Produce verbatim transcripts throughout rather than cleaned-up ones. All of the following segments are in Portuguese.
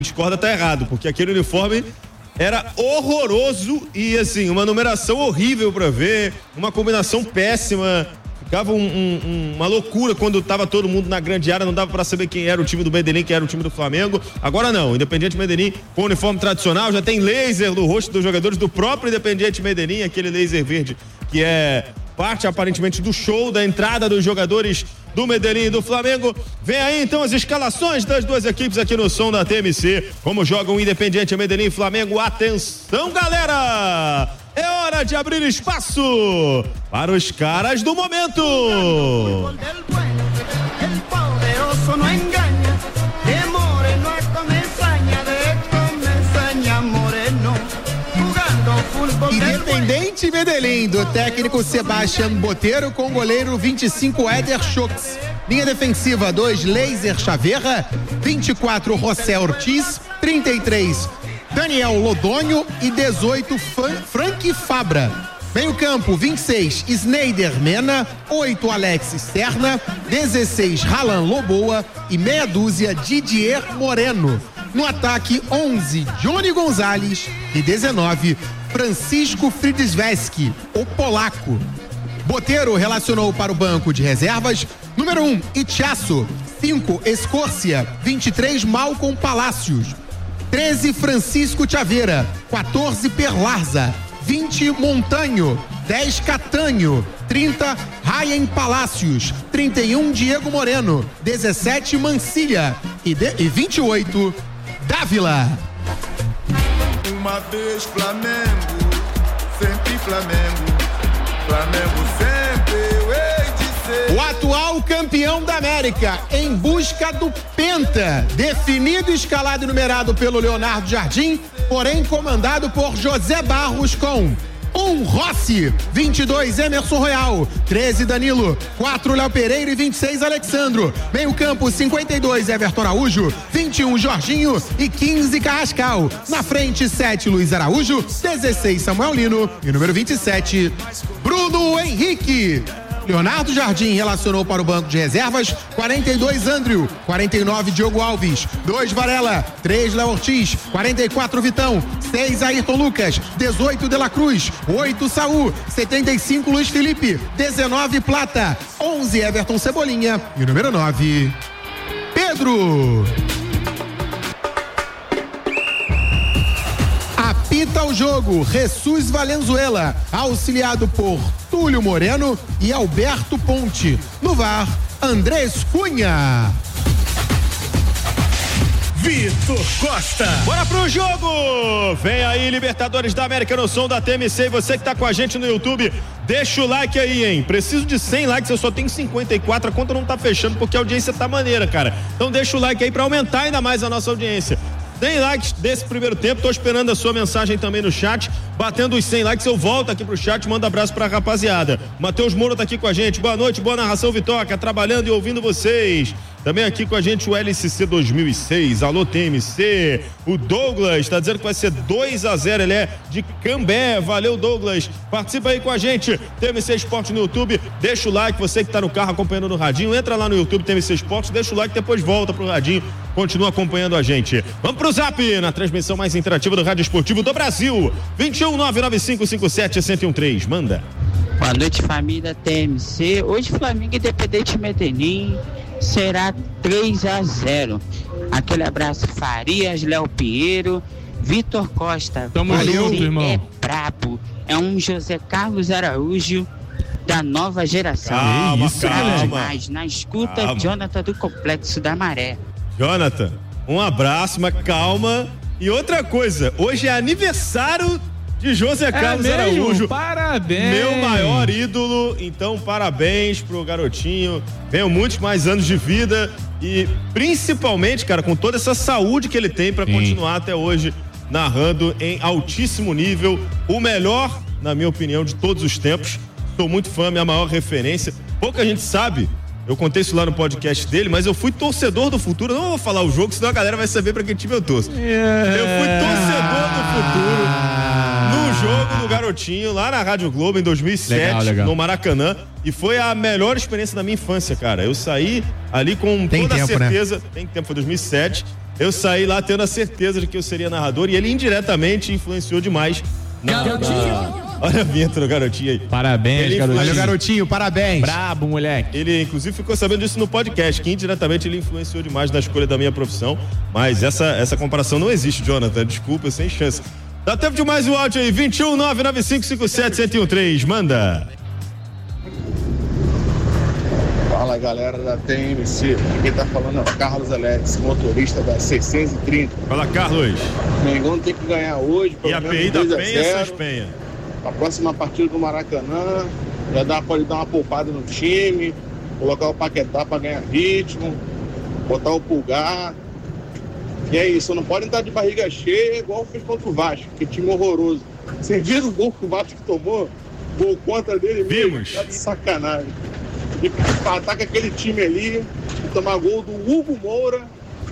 discorda tá errado, porque aquele uniforme era horroroso e, assim, uma numeração horrível pra ver, uma combinação péssima. Ficava um, um, uma loucura quando tava todo mundo na grande área, não dava pra saber quem era o time do Medellín, quem era o time do Flamengo. Agora não, Independiente Medellín com uniforme tradicional, já tem laser no rosto dos jogadores do próprio Independiente Medellín, aquele laser verde que é parte aparentemente do show, da entrada dos jogadores do Medellín e do Flamengo. Vem aí então as escalações das duas equipes aqui no som da T M C, como jogam Independiente Medellín e Flamengo. Atenção, galera! É hora de abrir espaço para os caras do momento. Independente Medellín, do técnico Sebastián Botero, com goleiro vinte e cinco Éder Schultz. Linha defensiva dois Laser Chaverra, vinte e quatro José Ortiz, trinta e três Daniel Lodonho e dezoito Frank Fabra. Meio campo, vinte e seis Snyder Mena, oito Alex Serna, dezesseis Ralan Loboa e meia dúzia Didier Moreno. No ataque, onze Johnny Gonzalez e dezenove Francisco Fridzweski, o polaco. Botero relacionou para o banco de reservas número um Ichaço, cinco Escórcia, vinte e três Malcom Palacios, treze Francisco Chaveira, quatorze Perlarza, vinte Montanho, dez Catanho, trinta Ryan Palacios, trinta e um Diego Moreno, dezessete Mancilha e, de, e vinte e oito Dávila. Uma vez Flamengo, sempre Flamengo, Flamengo sempre eu hei de ser. O atual campeão da América, em busca do Penta, definido, escalado e numerado pelo Leonardo Jardim, porém comandado por José Barros com um Rossi, vinte e dois Emerson Royal, treze Danilo, quatro Léo Pereira e vinte e seis Alexandro. Meio campo, cinquenta e dois Everton Araújo, vinte e um Jorginho e quinze Carrascal. Na frente, sete Luiz Araújo, dezesseis Samuel Lino e número vinte e sete Bruno Henrique. Leonardo Jardim relacionou para o banco de reservas quarenta e dois Andrew, quarenta e nove Diogo Alves, dois Varela, três Léo Ortiz, quarenta e quatro Vitão, seis Ayrton Lucas, dezoito De La Cruz, oito Saul, setenta e cinco Luiz Felipe, dezenove Plata, onze Everton Cebolinha e número nove Pedro. Apita o jogo Jesus Valenzuela, auxiliado por Túlio Moreno e Alberto Ponte. No V A R, Andrés Cunha. Vitor Costa. Bora pro jogo! Vem aí, Libertadores da América no som da T M C. E você que tá com a gente no YouTube, deixa o like aí, hein? Preciso de cem likes, eu só tenho cinquenta e quatro, a conta não tá fechando porque a audiência tá maneira, cara. Então deixa o like aí pra aumentar ainda mais a nossa audiência. cem likes desse primeiro tempo, tô esperando a sua mensagem também no chat. Batendo os cem likes, eu volto aqui pro chat, mando abraço pra rapaziada. Matheus Moura tá aqui com a gente, boa noite, boa narração, Vitória, trabalhando e ouvindo vocês. Também aqui com a gente o L S C dois mil e seis, alô T M C, o Douglas tá dizendo que vai ser dois a zero, ele é de Cambé, valeu Douglas, participa aí com a gente, T M C Esporte no YouTube, deixa o like, você que tá no carro acompanhando no radinho, entra lá no YouTube T M C Esporte, deixa o like, depois volta pro radinho, continua acompanhando a gente. Vamos pro Zap, na transmissão mais interativa do Rádio Esportivo do Brasil, vinte e um nove nove cinco cinco sete um um três, manda. Boa noite, família T M C, hoje Flamengo Independente Medellín será três a zero. Aquele abraço, Farias, Léo Pinheiro, Vitor Costa. Tamo junto, irmão. É brabo. É um José Carlos Araújo da nova geração. Calma, Isso, calma. demais. Na escuta, Calma. Jonathan do Complexo da Maré. Jonathan, um abraço, mas calma. E outra coisa, hoje é aniversário de José Carlos é mesmo? Araújo. Parabéns. Meu maior ídolo, então parabéns pro garotinho. Venham muitos mais anos de vida e principalmente, cara, com toda essa saúde que ele tem para continuar até hoje narrando em altíssimo nível, o melhor, na minha opinião, de todos os tempos. Sou muito fã, minha maior referência. Pouca gente sabe, eu contei isso lá no podcast dele, mas eu fui torcedor do Futuro. Não vou falar o jogo, senão a galera vai saber pra que time eu torço. Yeah. Eu fui torcedor do Futuro no jogo do garotinho, lá na Rádio Globo, em dois mil e sete, legal, legal. no Maracanã. E foi a melhor experiência da minha infância, cara. Eu saí ali com Tem toda tempo, a certeza. Né? Tem tempo, foi dois mil e sete. eu saí lá tendo a certeza de que eu seria narrador e ele indiretamente influenciou demais. Na, na... Olha a vinheta do garotinho aí. Parabéns, ele garotinho. Olha o garotinho, parabéns. Brabo, moleque. Ele, inclusive, ficou sabendo disso no podcast, que indiretamente ele influenciou demais na escolha da minha profissão. Mas essa, essa comparação não existe, Jonathan. Desculpa, sem chance. Dá tempo de mais um áudio aí. vinte e um, nove nove cinco cinco sete, sete um três. Manda. Fala, galera da T M C. Quem tá falando é o Carlos Alex, motorista da seiscentos e trinta. Fala, Carlos. Mengão tem que ganhar hoje. E a P I da Penha, Essas Penha. A próxima partida do Maracanã, já dá pra ele dar uma poupada no time, colocar o Paquetá pra ganhar ritmo, botar o Pulgar. E é isso, não pode estar de barriga cheia igual fez contra o Vasco, que time horroroso. Você viu o gol que o Vasco tomou? Gol contra dele mesmo? Vimos. Tá de sacanagem. E ataca aquele time ali, e tomar gol do Hugo Moura,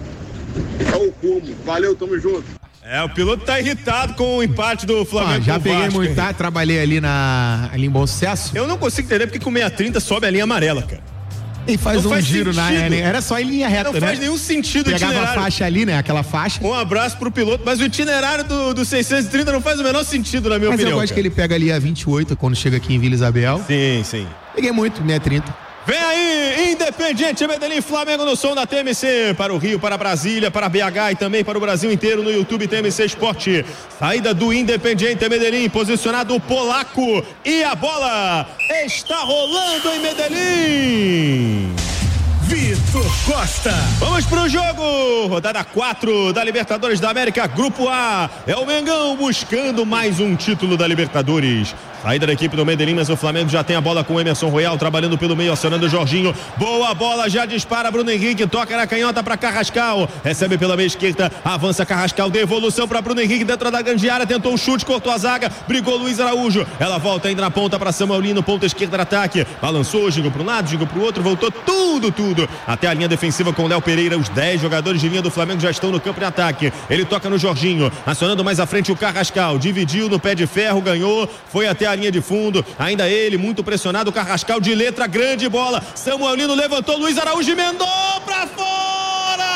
é o cumo. Valeu, tamo junto. É, o piloto tá irritado com o empate do Flamengo. Ah, já com o peguei Vasco, muito, hein? tá? Trabalhei ali, na, ali em Bom Sucesso. Eu não consigo entender porque com seiscentos e trinta sobe a linha amarela, cara. E faz Não um faz giro na. sentido. Era só em linha reta, Não né? faz nenhum sentido o Pegava a itinerário. faixa ali, né? Aquela faixa. Um abraço pro piloto, mas o itinerário do, do seiscentos e trinta não faz o menor sentido, na minha Mas opinião. eu gosto cara. que ele pega ali a vinte e oito quando chega aqui em Vila Isabel. Sim, sim. Peguei muito, seiscentos e trinta. Vem aí, Independiente Medellín, Flamengo no som da T M C, para o Rio, para Brasília, para B H e também para o Brasil inteiro no YouTube T M C Esporte. Saída do Independiente Medellín, posicionado o polaco e a bola está rolando em Medellín. Vitor Costa. Vamos pro jogo, rodada quatro da Libertadores da América, Grupo A. É o Mengão buscando mais um título da Libertadores. Saída da equipe do Medellín, mas o Flamengo já tem a bola com o Emerson Royal, trabalhando pelo meio, acionando o Jorginho. Boa bola, já dispara Bruno Henrique, toca na canhota para Carrascal. Recebe pela meia esquerda, avança Carrascal, devolução para Bruno Henrique dentro da grande área, tentou o chute, cortou a zaga, brigou Luiz Araújo. Ela volta ainda na ponta para Samuel Lino, ponta esquerda de ataque. Balançou, jogou para um lado, jogou para o outro, voltou tudo, tudo. Até a linha defensiva com o Léo Pereira. Os dez jogadores de linha do Flamengo já estão no campo de ataque. Ele toca no Jorginho, acionando mais à frente o Carrascal. Dividiu no pé de ferro, ganhou, foi até a linha de fundo. Ainda ele, muito pressionado. O Carrascal de letra, grande bola. Samuel Lino levantou, Luiz Araújo emendou pra fora!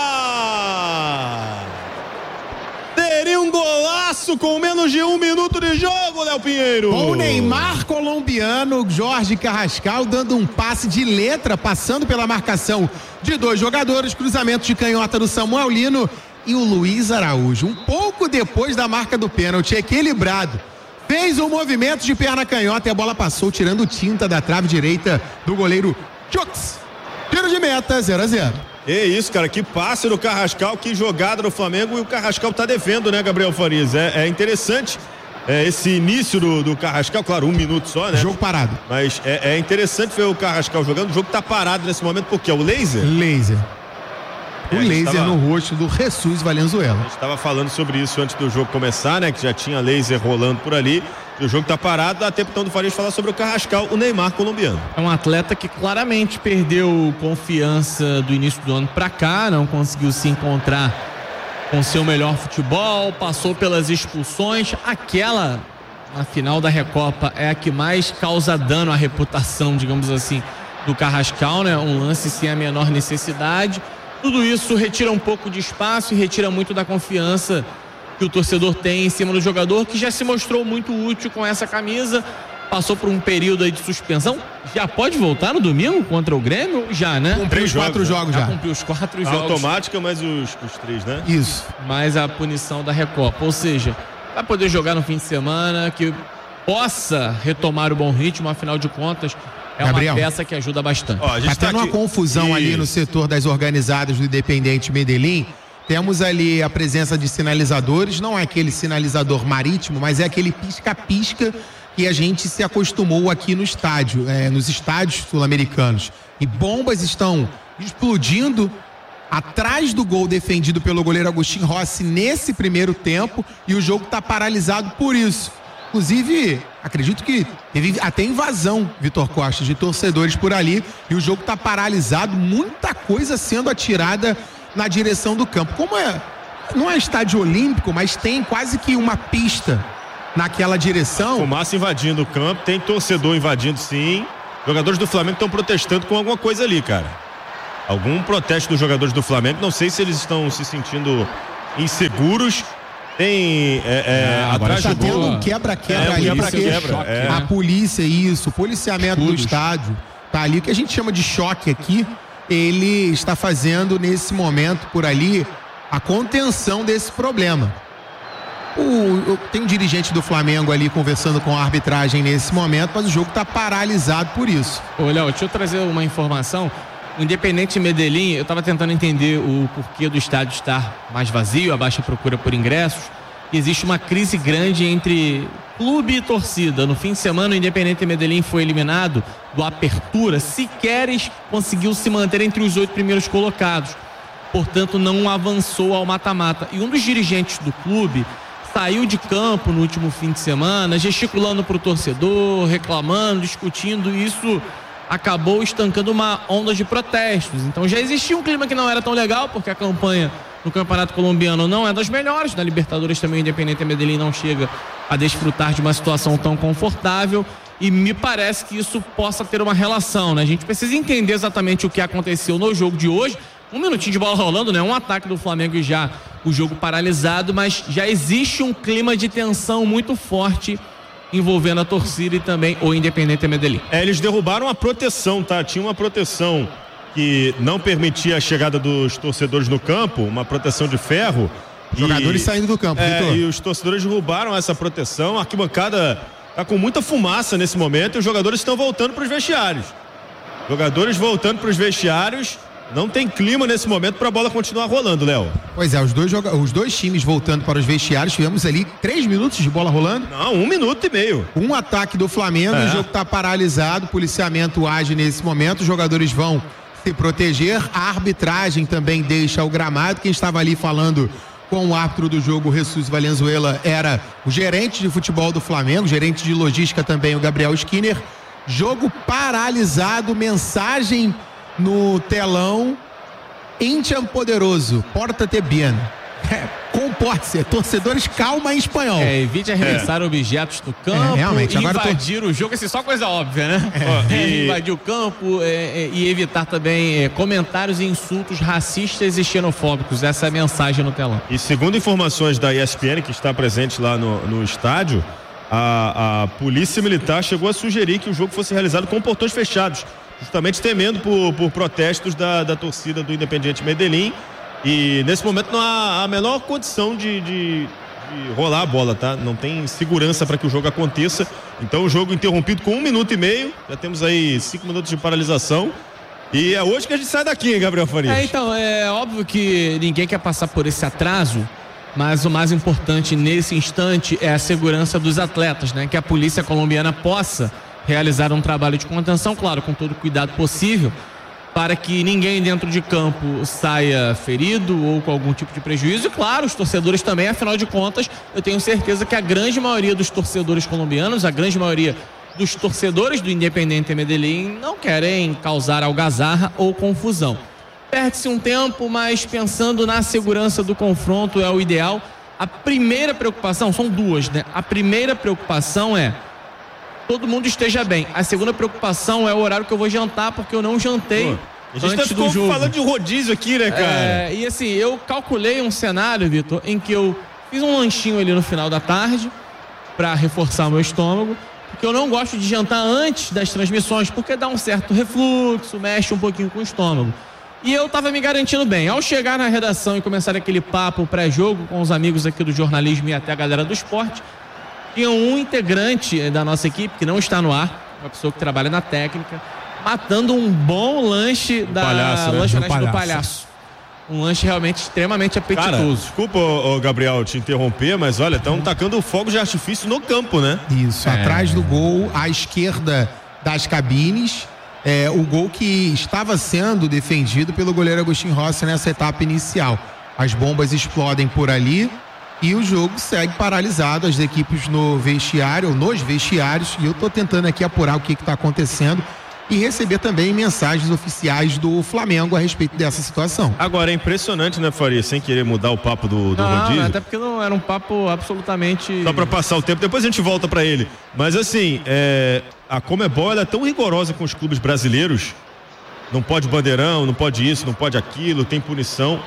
Teria um golaço com menos de um minuto de jogo, Léo Pinheiro. O Neymar colombiano, Jorge Carrascal, dando um passe de letra, passando pela marcação de dois jogadores, cruzamento de canhota do Samuel Lino e o Luiz Araújo. Um pouco depois da marca do pênalti, equilibrado. Fez um movimento de perna canhota e a bola passou, tirando tinta da trave direita do goleiro Jux. Tiro de meta, zero a zero. É isso, cara, que passe do Carrascal, que jogada do Flamengo, e o Carrascal tá devendo, né, Gabriel Farias? É, é interessante é, esse início do, do Carrascal, claro, um minuto só, né? Jogo parado. Mas é, é interessante ver o Carrascal jogando, o jogo tá parado nesse momento, porque é o laser? Laser. O É, laser tava... no rosto do Jesus Valenzuela. A gente estava falando sobre isso antes do jogo começar, né? Que já tinha laser rolando por ali. E o jogo tá parado, dá tempo então do Farias falar sobre o Carrascal, o Neymar colombiano. É um atleta que claramente perdeu confiança do início do ano pra cá, não conseguiu se encontrar com seu melhor futebol, passou pelas expulsões. Aquela, na final da Recopa, é a que mais causa dano à reputação, digamos assim, do Carrascal, né? Um lance sem a menor necessidade. Tudo isso retira um pouco de espaço e retira muito da confiança que o torcedor tem em cima do jogador, que já se mostrou muito útil com essa camisa. Passou por um período aí de suspensão. Já pode voltar no domingo contra o Grêmio? Já, né? Cumpriu os quatro jogos já. Já cumpriu os quatro jogos. Automática, mas os, os três, né? Isso. Mais a punição da Recopa. Ou seja, vai poder jogar no fim de semana, que possa retomar o bom ritmo, afinal de contas, é Gabriel, uma peça que ajuda bastante. Ó, a gente tá tendo tá uma aqui... confusão Isso. ali no setor das organizadas do Independiente Medellín. Temos ali a presença de sinalizadores, não é aquele sinalizador marítimo, mas é aquele pisca-pisca que a gente se acostumou aqui no estádio, é, nos estádios sul-americanos. E bombas estão explodindo atrás do gol defendido pelo goleiro Agustín Rossi nesse primeiro tempo, e o jogo está paralisado por isso. Inclusive, acredito que teve até invasão, Vitor Costa, de torcedores por ali, e o jogo está paralisado, muita coisa sendo atirada na direção do campo. Como é, não é estádio olímpico, mas tem quase que uma pista naquela direção. Fumaça invadindo o campo, tem torcedor invadindo sim. Jogadores do Flamengo estão protestando com alguma coisa ali, cara. algum protesto dos jogadores do Flamengo. Não sei se eles estão se sentindo inseguros. Tem é, é, ah, atrás tá do gol. tendo um quebra-quebra é, um ali. quebra-quebra, é. A polícia, isso, o policiamento Escudos. do estádio tá ali, o que a gente chama de choque aqui, ele está fazendo nesse momento por ali a contenção desse problema. O, tem um dirigente do Flamengo ali conversando com a arbitragem nesse momento, mas o jogo está paralisado por isso. Ô, Léo, deixa eu trazer uma informação. O Independente Medellín, eu estava tentando entender o porquê do estádio estar mais vazio, a baixa procura por ingressos. E existe uma crise grande entre clube e torcida. No fim de semana, o Independente Medellín foi eliminado do Apertura, sequer conseguiu se manter entre os oito primeiros colocados. Portanto, não avançou ao mata-mata. E um dos dirigentes do clube saiu de campo no último fim de semana, gesticulando para o torcedor, reclamando, discutindo. E isso acabou estancando uma onda de protestos. Então já existia um clima que não era tão legal, porque a campanha no Campeonato Colombiano não é das melhores. Na Libertadores também o Independente Medellín não chega a desfrutar de uma situação tão confortável. E me parece que isso possa ter uma relação, né? A gente precisa entender exatamente o que aconteceu no jogo de hoje. Um minutinho de bola rolando, né? Um ataque do Flamengo e já o jogo paralisado, mas já existe um clima de tensão muito forte envolvendo a torcida e também o Independente Medellín. É, eles derrubaram a proteção, tá? Tinha uma proteção que não permitia a chegada dos torcedores no campo, uma proteção de ferro. Jogadores e, saindo do campo, é, Vitor. E os torcedores derrubaram essa proteção. A arquibancada tá com muita fumaça nesse momento e os jogadores estão voltando para os vestiários. Jogadores voltando para os vestiários. Não tem clima nesse momento para a bola continuar rolando, Léo. Pois é, os dois, joga... os dois times voltando para os vestiários. Tivemos ali três minutos de bola rolando. Não, um minuto e meio. Um ataque do Flamengo, é. O jogo está paralisado, o policiamento age nesse momento, os jogadores vão se proteger, a arbitragem também deixa o gramado. Quem estava ali falando com o árbitro do jogo, Jesus Valenzuela, era o gerente de futebol do Flamengo, gerente de logística também, o Gabriel Skinner. Jogo paralisado, mensagem no telão: Intian poderoso, porta-te bien. É, comporte-se, torcedores, calma em espanhol. É, evite arremessar é. objetos do campo, é, realmente, agora invadir tô... o jogo, assim, só coisa óbvia, né? É. É, invadir o campo é, e evitar também é, comentários e insultos racistas e xenofóbicos. Essa é a mensagem no telão. E segundo informações da E S P N, que está presente lá no, no estádio, a, a polícia militar chegou a sugerir que o jogo fosse realizado com portões fechados, justamente temendo por, por protestos da, da torcida do Independiente Medellín. E nesse momento não há a menor condição de, de, de rolar a bola, tá? Não tem segurança para que o jogo aconteça. Então o jogo interrompido com um minuto e meio. Já temos aí cinco minutos de paralisação. E é hoje que a gente sai daqui, hein, Gabriel Farias? É, então, é óbvio que ninguém quer passar por esse atraso, mas o mais importante nesse instante é a segurança dos atletas, né? Que a polícia colombiana possa realizar um trabalho de contenção, claro, com todo o cuidado possível, para que ninguém dentro de campo saia ferido ou com algum tipo de prejuízo. E claro, os torcedores também, afinal de contas, eu tenho certeza que a grande maioria dos torcedores colombianos, a grande maioria dos torcedores do Independiente Medellín não querem causar algazarra ou confusão. Perde-se um tempo, mas pensando na segurança do confronto é o ideal. A primeira preocupação, são duas, né? A primeira preocupação é todo mundo esteja bem. A segunda preocupação é o horário que eu vou jantar, porque eu não jantei. Pô, a gente antes tá do jogo. falando de rodízio aqui, né, cara? É, e assim, eu calculei um cenário, Vitor, em que eu fiz um lanchinho ali no final da tarde para reforçar o meu estômago, porque eu não gosto de jantar antes das transmissões, porque dá um certo refluxo, mexe um pouquinho com o estômago. E eu tava me garantindo bem. Ao chegar na redação e começar aquele papo pré-jogo com os amigos aqui do jornalismo e até a galera do esporte, tinha um integrante da nossa equipe que não está no ar, uma pessoa que trabalha na técnica, matando um bom lanche da palhaço, né? lanchonete do palhaço. palhaço. Um lanche realmente extremamente apetitoso. Cara, desculpa, ô, Gabriel, te interromper, mas olha, estão tacando fogo de artifício no campo, né? Isso, é. Atrás do gol, à esquerda das cabines, é, o gol que estava sendo defendido pelo goleiro Agustín Rossi nessa etapa inicial. As bombas explodem por ali e o jogo segue paralisado, as equipes no vestiário, ou nos vestiários, e eu tô tentando aqui apurar o que que tá acontecendo e receber também mensagens oficiais do Flamengo a respeito dessa situação. Agora, é impressionante, né, Faria, sem querer mudar o papo do, do não, rodízio. Até porque não era um papo absolutamente... Só pra passar o tempo, depois a gente volta pra ele. Mas assim, é, a Conmebol ela é tão rigorosa com os clubes brasileiros não pode bandeirão, não pode isso, não pode aquilo, tem punição.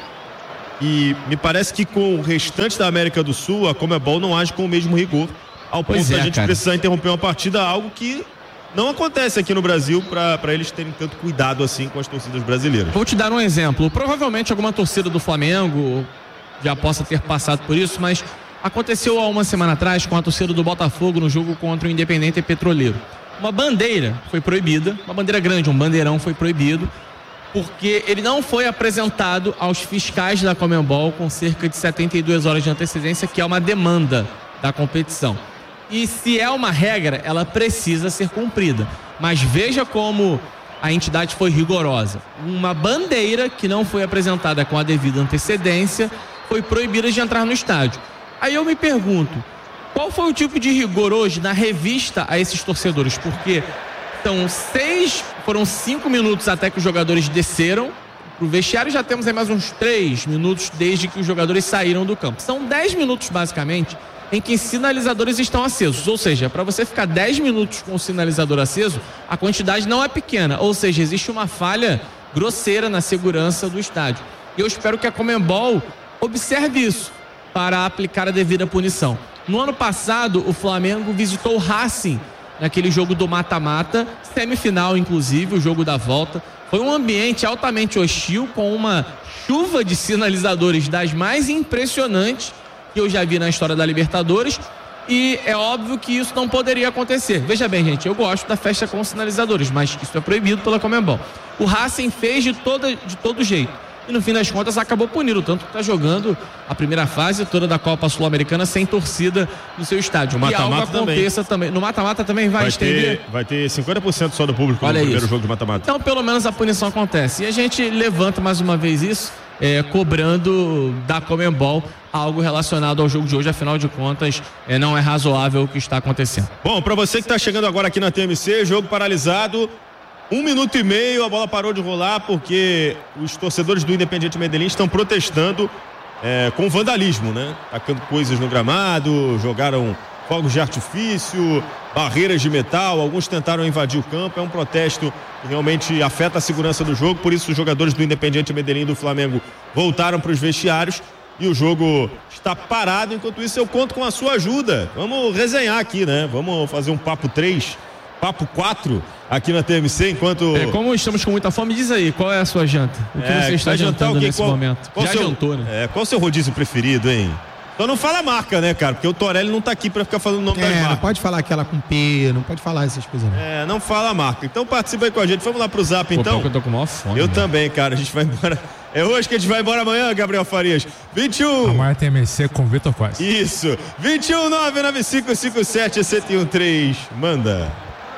E me parece que com o restante da América do Sul, a Conmebol não age com o mesmo rigor, ao ponto da gente precisar interromper uma partida, algo que não acontece aqui no Brasil para eles terem tanto cuidado assim com as torcidas brasileiras. Vou te dar um exemplo. Provavelmente alguma torcida do Flamengo já possa ter passado por isso, mas aconteceu há uma semana atrás com a torcida do Botafogo no jogo contra o Independente Petroleiro. Uma bandeira foi proibida, uma bandeira grande, um bandeirão foi proibido, porque ele não foi apresentado aos fiscais da Conmebol com cerca de setenta e duas horas de antecedência, que é uma demanda da competição. E se é uma regra, ela precisa ser cumprida. Mas veja como a entidade foi rigorosa. Uma bandeira que não foi apresentada com a devida antecedência foi proibida de entrar no estádio. Aí eu me pergunto, qual foi o tipo de rigor hoje na revista a esses torcedores? Porque são seis, foram cinco minutos até que os jogadores desceram pro vestiário, já temos aí mais uns três minutos desde que os jogadores saíram do campo. São dez minutos, basicamente, em que sinalizadores estão acesos. Ou seja, para você ficar dez minutos com o sinalizador aceso, a quantidade não é pequena. Ou seja, existe uma falha grosseira na segurança do estádio. E eu espero que a Conmebol observe isso para aplicar a devida punição. No ano passado, o Flamengo visitou o Racing naquele jogo do mata-mata, semifinal inclusive, o jogo da volta. Foi um ambiente altamente hostil, com uma chuva de sinalizadores das mais impressionantes que eu já vi na história da Libertadores, e é óbvio que isso não poderia acontecer. Veja bem, gente, eu gosto da festa com sinalizadores, mas isso é proibido pela Conmebol. O Racing fez de, toda, de todo jeito, e no fim das contas acabou punindo, tanto que está jogando a primeira fase toda da Copa Sul-Americana sem torcida no seu estádio. No mata-mata e algo aconteça também. também. No mata-mata também vai, vai estender? Ter, vai ter cinquenta por cento só do público Olha no primeiro isso. jogo de mata-mata. Então, pelo menos a punição acontece. E a gente levanta mais uma vez isso, é, cobrando da Conmebol algo relacionado ao jogo de hoje. Afinal de contas, é, não é razoável o que está acontecendo. Bom, para você que está chegando agora aqui na T M C, jogo paralisado. Um minuto e meio, a bola parou de rolar porque os torcedores do Independiente Medellín estão protestando é, com vandalismo, né? Tacando coisas no gramado, jogaram fogos de artifício, barreiras de metal, alguns tentaram invadir o campo. É um protesto que realmente afeta a segurança do jogo, por isso os jogadores do Independiente Medellín e do Flamengo voltaram para os vestiários e o jogo está parado. Enquanto isso, eu conto com a sua ajuda. Vamos resenhar aqui, né? Vamos fazer um papo três, papo quatro aqui na T M C, enquanto... É, como estamos com muita fome, diz aí, qual é a sua janta? O que é, você está jantando nesse qual, momento? Qual Já seu, jantou, né? É, qual o seu rodízio preferido, hein? Só não fala a marca, né, cara? Porque o Torelli não tá aqui pra ficar falando o nome é, das marcas. Não pode falar aquela com P, não pode falar essas coisas, não. É, não fala a marca. Então participa aí com a gente. Vamos lá pro Zap, Pô, então. eu tô com maior fome. Eu né? também, cara. A gente vai embora. É hoje que a gente vai embora amanhã, Gabriel Farias. vinte e um. Amanhã tem M C com Vitor Quase. Isso. vinte e um, nove nove cinco cinco sete, sete um três. Manda.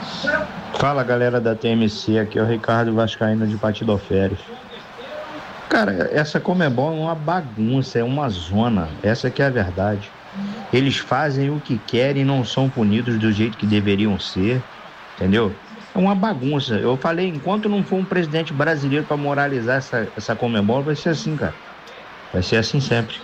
Fala, galera da T M C, aqui é o Ricardo Vascaíno de Patidoférias. Cara, essa Conmebol é uma bagunça, é uma zona, essa que é a verdade. Eles fazem o que querem e não são punidos do jeito que deveriam ser, entendeu? É uma bagunça. Eu falei, enquanto não for um presidente brasileiro para moralizar essa, essa Conmebol, vai ser assim, cara. Vai ser assim sempre.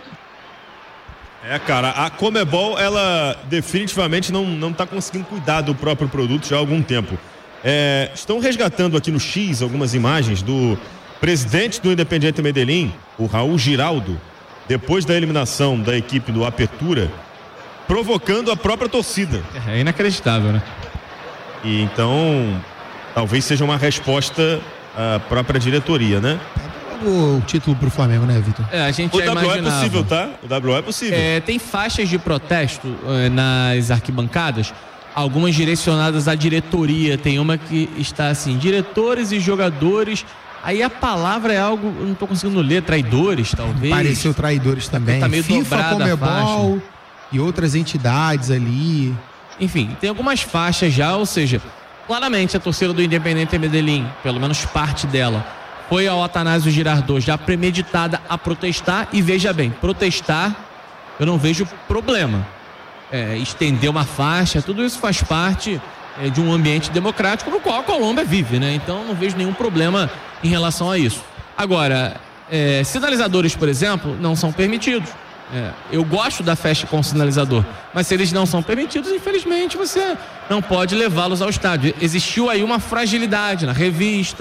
É, cara, a Conmebol, ela definitivamente não, não tá conseguindo cuidar do próprio produto já há algum tempo. É, estão resgatando aqui no X algumas imagens do presidente do Independiente Medellín, o Raul Giraldo, depois da eliminação da equipe do Apertura, provocando a própria torcida. É inacreditável, né? E então, talvez seja uma resposta à própria diretoria, né? O título pro Flamengo, né, Vitor? É, a gente O já W O imaginava. é possível, tá? O W O é possível. É, tem faixas de protesto é, nas arquibancadas, algumas direcionadas à diretoria. Tem uma que está assim, diretores e jogadores. Aí a palavra é algo, eu não estou conseguindo ler, traidores, talvez. Pareceu traidores também. Tá meio FIFA, dobrada a Conmebol e outras entidades ali. Enfim, tem algumas faixas já, ou seja, claramente a torcida do Independiente Medellín, pelo menos parte dela, foi ao Atanásio Girardot já premeditada a protestar. E veja bem, protestar eu não vejo problema. É, estender uma faixa, tudo isso faz parte é, de um ambiente democrático no qual a Colômbia vive, né? Então não vejo nenhum problema em relação a isso. Agora, é, sinalizadores, por exemplo, não são permitidos. É, eu gosto da festa com sinalizador, mas se eles não são permitidos, infelizmente você não pode levá-los ao estádio. Existiu aí uma fragilidade na revista,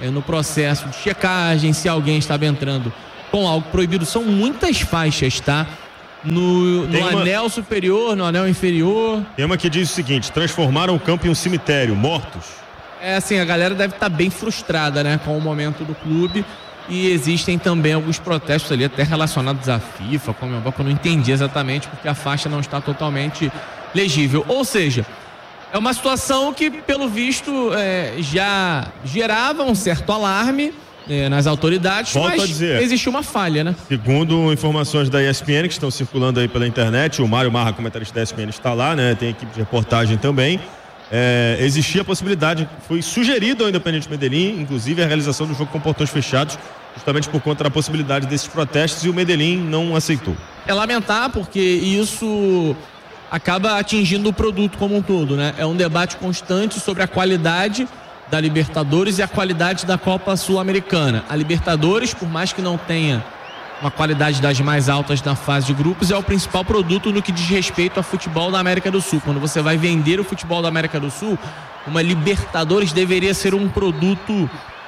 é, no processo de checagem, se alguém estava entrando com algo proibido. São muitas faixas, tá? No, no uma... anel superior, no anel inferior. Tem uma que diz o seguinte: transformaram o campo em um cemitério, mortos. É assim, a galera deve estar bem frustrada, né, com o momento do clube. E existem também alguns protestos ali, até relacionados à FIFA, como eu não entendi exatamente, porque a faixa não está totalmente legível. Ou seja, é uma situação que, pelo visto, é, já gerava um certo alarme é, nas autoridades. Volto mas a dizer, existiu uma falha, né? Segundo informações da E S P N que estão circulando aí pela internet, o Mário Marra, comentarista da E S P N, está lá, né? Tem equipe de reportagem também. É, existia a possibilidade, foi sugerido ao Independiente Medellín, inclusive a realização do jogo com portões fechados, justamente por conta da possibilidade desses protestos, e o Medellín não aceitou. É lamentar, porque isso acaba atingindo o produto como um todo, né? É um debate constante sobre a qualidade da Libertadores e a qualidade da Copa Sul-Americana. A Libertadores, por mais que não tenha uma qualidade das mais altas na fase de grupos, é o principal produto no que diz respeito ao futebol da América do Sul. Quando você vai vender o futebol da América do Sul, uma Libertadores deveria ser um produto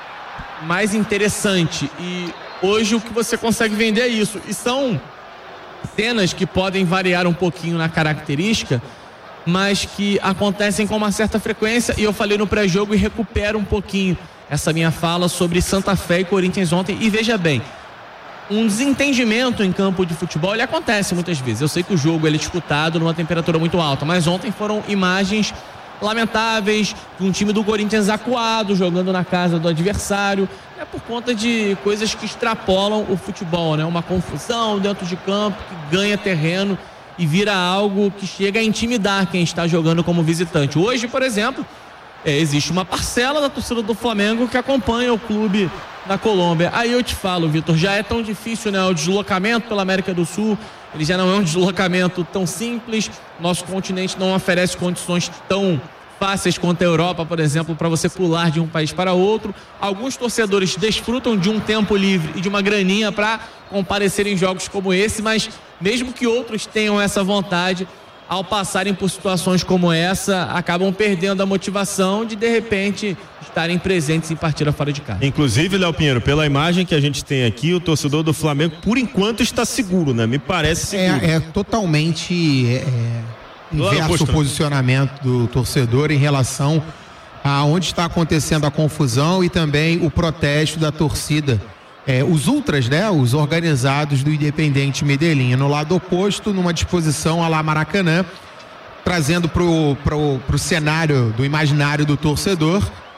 mais interessante. E hoje o que você consegue vender é isso. E são cenas que podem variar um pouquinho na característica, mas que acontecem com uma certa frequência. E eu falei no pré-jogo e recupero um pouquinho essa minha fala sobre Santa Fé e Corinthians ontem. E veja bem, um desentendimento em campo de futebol, ele acontece muitas vezes. Eu sei que o jogo ele é disputado numa temperatura muito alta, mas ontem foram imagens lamentáveis de um time do Corinthians acuado, jogando na casa do adversário, é por conta de coisas que extrapolam o futebol, né? Uma confusão dentro de campo que ganha terreno e vira algo que chega a intimidar quem está jogando como visitante. Hoje, por exemplo, é, existe uma parcela da torcida do Flamengo que acompanha o clube na Colômbia. Aí eu te falo, Vitor, já é tão difícil, né? O deslocamento pela América do Sul, ele já não é um deslocamento tão simples. Nosso continente não oferece condições tão fáceis quanto a Europa, por exemplo, para você pular de um país para outro. Alguns torcedores desfrutam de um tempo livre e de uma graninha para comparecer em jogos como esse, mas mesmo que outros tenham essa vontade, ao passarem por situações como essa, acabam perdendo a motivação de, de repente, estarem presentes em partida fora de casa. Inclusive, Léo Pinheiro, pela imagem que a gente tem aqui, o torcedor do Flamengo, por enquanto, está seguro, né? Me parece seguro. É, é totalmente é, inverso o posicionamento do torcedor em relação a onde está acontecendo a confusão e também o protesto da torcida. É, os ultras, né, os organizados do Independiente Medellín, no lado oposto, numa disposição à la Maracanã, trazendo pro, pro, pro cenário do imaginário do torcedor.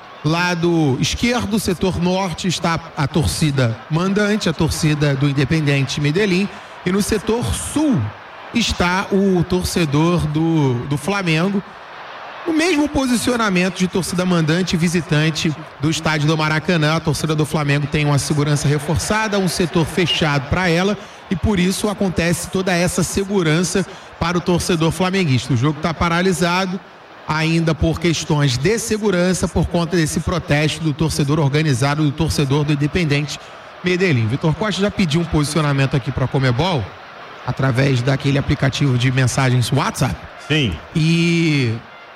Lado esquerdo, setor norte, está a torcida mandante, a torcida do Independiente Medellín, e no setor sul está o torcedor do, do Flamengo, o mesmo posicionamento de torcida mandante e visitante do estádio do Maracanã. A torcida do Flamengo tem uma segurança reforçada, um setor fechado para ela, e por isso acontece toda essa segurança para o torcedor flamenguista. O jogo está paralisado ainda por questões de segurança, por conta desse protesto do torcedor organizado, do torcedor do Independiente Medellín. Vitor Costa já pediu um posicionamento aqui para a Conmebol, através daquele aplicativo de mensagens WhatsApp. Sim. E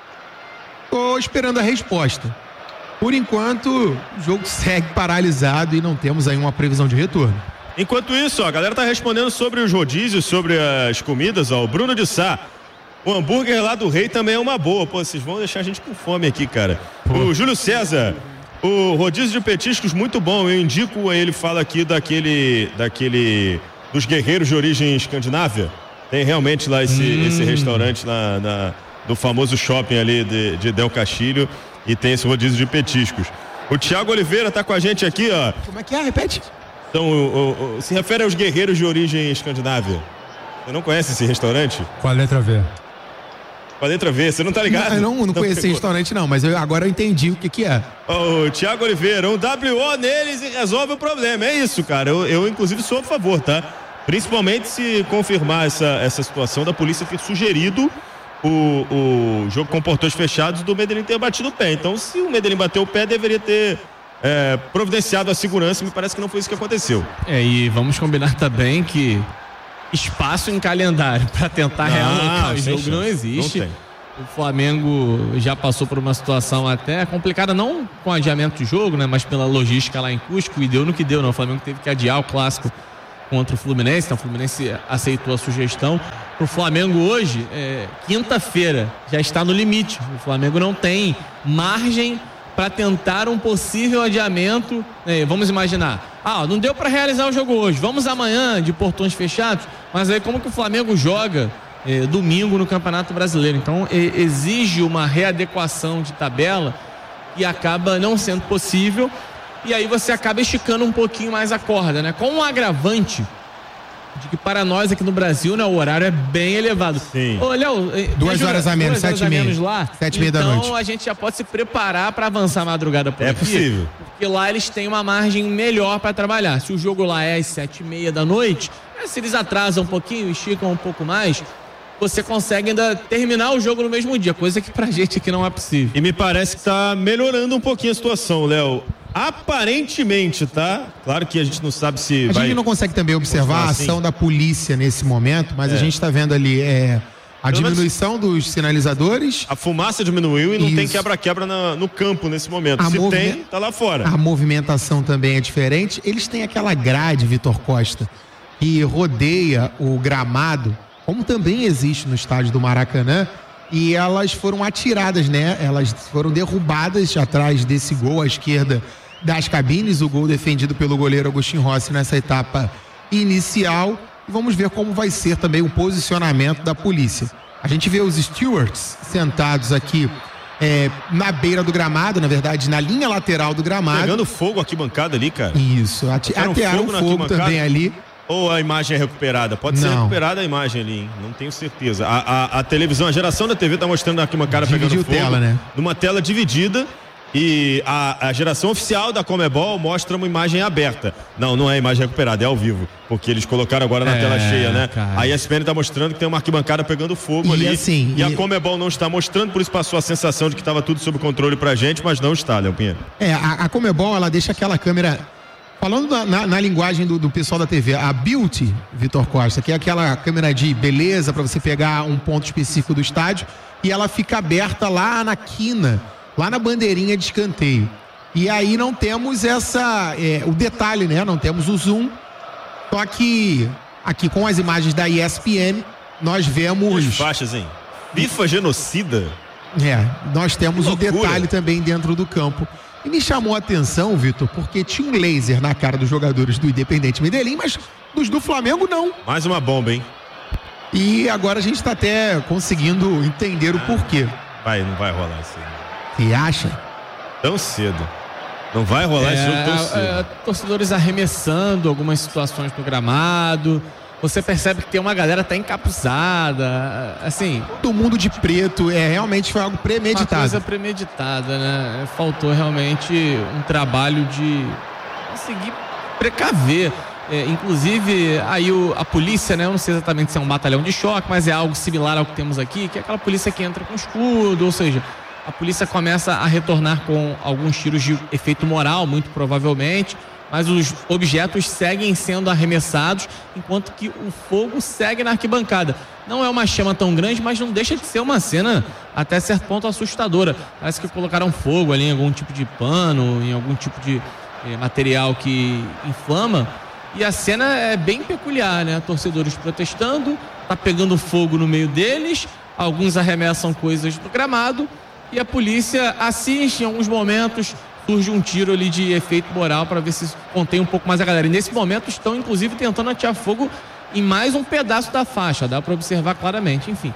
estou esperando a resposta. Por enquanto, o jogo segue paralisado e não temos aí uma previsão de retorno. Enquanto isso, ó, a galera tá respondendo sobre os rodízios, sobre as comidas, ó. O Bruno de Sá, o hambúrguer lá do Rei também é uma boa. Pô, vocês vão deixar a gente com fome aqui, cara. Pô. O Júlio César, o rodízio de petiscos muito bom. Eu indico, ele fala aqui daquele, daquele, dos guerreiros de origem escandinávia. Tem realmente lá esse, hum. esse restaurante lá na... do famoso shopping ali de, de Del Castilho, e tem esse rodízio de petiscos. O Thiago Oliveira tá com a gente aqui, ó. Como é que é? Repete. Então, o, o, o, se refere aos guerreiros de origem escandinávia. Você não conhece esse restaurante? Com a letra V. Com a letra V, você não tá ligado? Não, eu não, não conheço esse restaurante não, mas eu, agora eu entendi o que que é. O Thiago Oliveira, um W O neles e resolve o problema. É isso, cara. Eu, eu inclusive sou a favor, tá? Principalmente se confirmar essa, essa situação da polícia ter sugerido O, o jogo com portões fechados do Medellín ter batido o pé. Então, se o Medellín bateu o pé, deveria ter é, providenciado a segurança. Me parece que não foi isso que aconteceu. É, e vamos combinar também que espaço em calendário para tentar ah, realocar o jogo chance. Não existe. Não tem. O Flamengo já passou por uma situação até complicada, não com adiamento de jogo, né, mas pela logística lá em Cusco, e deu no que deu, né? O Flamengo teve que adiar o clássico contra o Fluminense, então o Fluminense aceitou a sugestão. Para o Flamengo hoje, é, quinta-feira, já está no limite. O Flamengo não tem margem para tentar um possível adiamento. É, vamos imaginar, ah, não deu para realizar o jogo hoje, vamos amanhã de portões fechados, mas aí como que o Flamengo joga É, domingo no Campeonato Brasileiro? Então é, exige uma readequação de tabela e acaba não sendo possível, e aí você acaba esticando um pouquinho mais a corda, né? Com um agravante de que para nós aqui no Brasil, né, o horário é bem elevado. Sim. Ô, Léo, duas ajuda, horas a menos, duas sete e meia lá, sete e meia então da noite. a gente já pode se preparar para avançar a madrugada por é aqui. É possível. Porque lá eles têm uma margem melhor para trabalhar. Se o jogo lá é às sete e meia da noite, se eles atrasam um pouquinho, esticam um pouco mais, você consegue ainda terminar o jogo no mesmo dia, coisa que pra gente aqui não é possível. E me parece que tá melhorando um pouquinho a situação, Léo. Aparentemente, tá? Claro que a gente não sabe se a vai... gente não consegue também observar a ação assim da polícia nesse momento, mas é. a gente está vendo ali é, a Pelo diminuição menos... dos sinalizadores. A fumaça diminuiu e não Isso. tem quebra-quebra na, no campo nesse momento. A se movi... tem, tá lá fora. A movimentação também é diferente. Eles têm aquela grade, Vitor Costa, que rodeia o gramado, como também existe no estádio do Maracanã, e elas foram atiradas, né? Elas foram derrubadas atrás desse gol à esquerda das cabines, o gol defendido pelo goleiro Agostinho Rossi nessa etapa inicial. E vamos ver como vai ser também o posicionamento da polícia. A gente vê os stewards sentados aqui é, na beira do gramado, na verdade, na linha lateral do gramado. Pegando fogo aqui bancada ali, cara. Isso, ati- atearam fogo, fogo também ali. Ou a imagem é recuperada? Pode ser Não. recuperada a imagem ali, hein? Não tenho certeza. A, a, a televisão, a geração da T V tá mostrando aqui uma cara Dividiu pegando fogo. Tela, né? Numa tela dividida. E a, a geração oficial da Conmebol mostra uma imagem aberta. Não, não é imagem recuperada, é ao vivo. Porque eles colocaram agora na é, tela cheia, né? Cara. A E S P N tá mostrando que tem uma arquibancada pegando fogo e ali. Assim, e, e a Conmebol não está mostrando, por isso passou a sensação de que estava tudo sob controle pra gente, mas não está, Léo Pinheiro. É, a, a Conmebol, ela deixa aquela câmera... Falando na, na, na linguagem do, do pessoal da T V, a Beauty, Vitor Costa, que é aquela câmera de beleza para você pegar um ponto específico do estádio, e ela fica aberta lá na quina, lá na bandeirinha de escanteio. E aí não temos essa, é, o detalhe, né? Não temos o zoom. Só que aqui com as imagens da E S P N, nós vemos... As faixas, hein? FIFA genocida. É, nós temos o detalhe também dentro do campo. E me chamou a atenção, Vitor, porque tinha um laser na cara dos jogadores do Independente Medellín, mas dos do Flamengo não. Mais uma bomba, hein? E agora a gente está até conseguindo entender o porquê. Vai, não vai rolar isso aí. Você acha? Tão cedo. Não vai rolar é, esse jogo tão cedo. É, torcedores arremessando algumas situações no gramado. Você percebe que tem uma galera até encapuzada, assim... Todo mundo de preto, é, realmente foi algo premeditado. Uma coisa premeditada, né? Faltou realmente um trabalho de conseguir precaver. É, inclusive, aí o, a polícia, né? Eu não sei exatamente se é um batalhão de choque, mas é algo similar ao que temos aqui, que é aquela polícia que entra com escudo, ou seja... A polícia começa a retornar com alguns tiros de efeito moral, muito provavelmente, mas os objetos seguem sendo arremessados, enquanto que o fogo segue na arquibancada. Não é uma chama tão grande, mas não deixa de ser uma cena até certo ponto assustadora. Parece que colocaram fogo ali em algum tipo de pano, em algum tipo de eh, material que inflama. E a cena é bem peculiar, né? Torcedores protestando, tá pegando fogo no meio deles, alguns arremessam coisas do gramado, e a polícia assiste em alguns momentos, surge um tiro ali de efeito moral para ver se contém um pouco mais a galera. E nesse momento estão inclusive tentando atear fogo em mais um pedaço da faixa, dá para observar claramente. Enfim,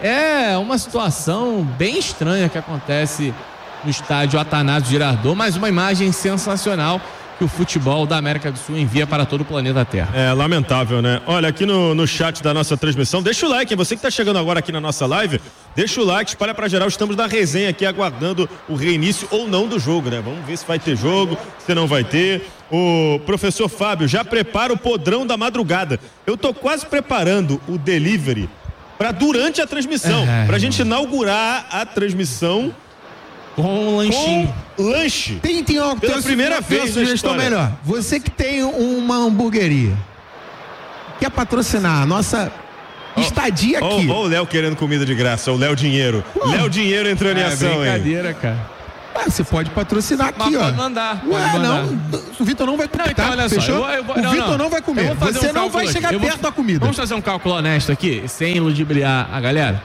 é uma situação bem estranha que acontece no estádio Atanásio Girardot, mas uma imagem sensacional que o futebol da América do Sul envia para todo o planeta Terra. É lamentável, né? Olha, aqui no, no chat da nossa transmissão, deixa o like, hein? Você que está chegando agora aqui na nossa live, deixa o like, espalha para geral, estamos na resenha aqui aguardando o reinício ou não do jogo, né? Vamos ver se vai ter jogo, se não vai ter. O professor Fábio já prepara o podrão da madrugada. Eu tô quase preparando o delivery para durante a transmissão, é, pra gente inaugurar a transmissão com um lanchinho. Com lanche. Tem, tem uma, Pela tem primeira tem vez uma sugestão melhor. Você que tem uma hamburgueria, quer patrocinar a nossa estadia aqui. Olha o Léo querendo comida de graça, o Léo Dinheiro. Pô, Léo Dinheiro entrando em É ação, hein? brincadeira, cara. Ah, você pode patrocinar aqui, Mas ó. pode mandar, pode Ué, mandar. não, o Vitor não vai comer, Não, então tá? olha só, Fechou? eu vou- eu vou- o não, Vitor não. não vai Eu comer. vou fazer Você um não cálculo vai chegar aqui. Eu vou- perto da comida. Vamos fazer um cálculo honesto aqui, sem ludibriar a galera.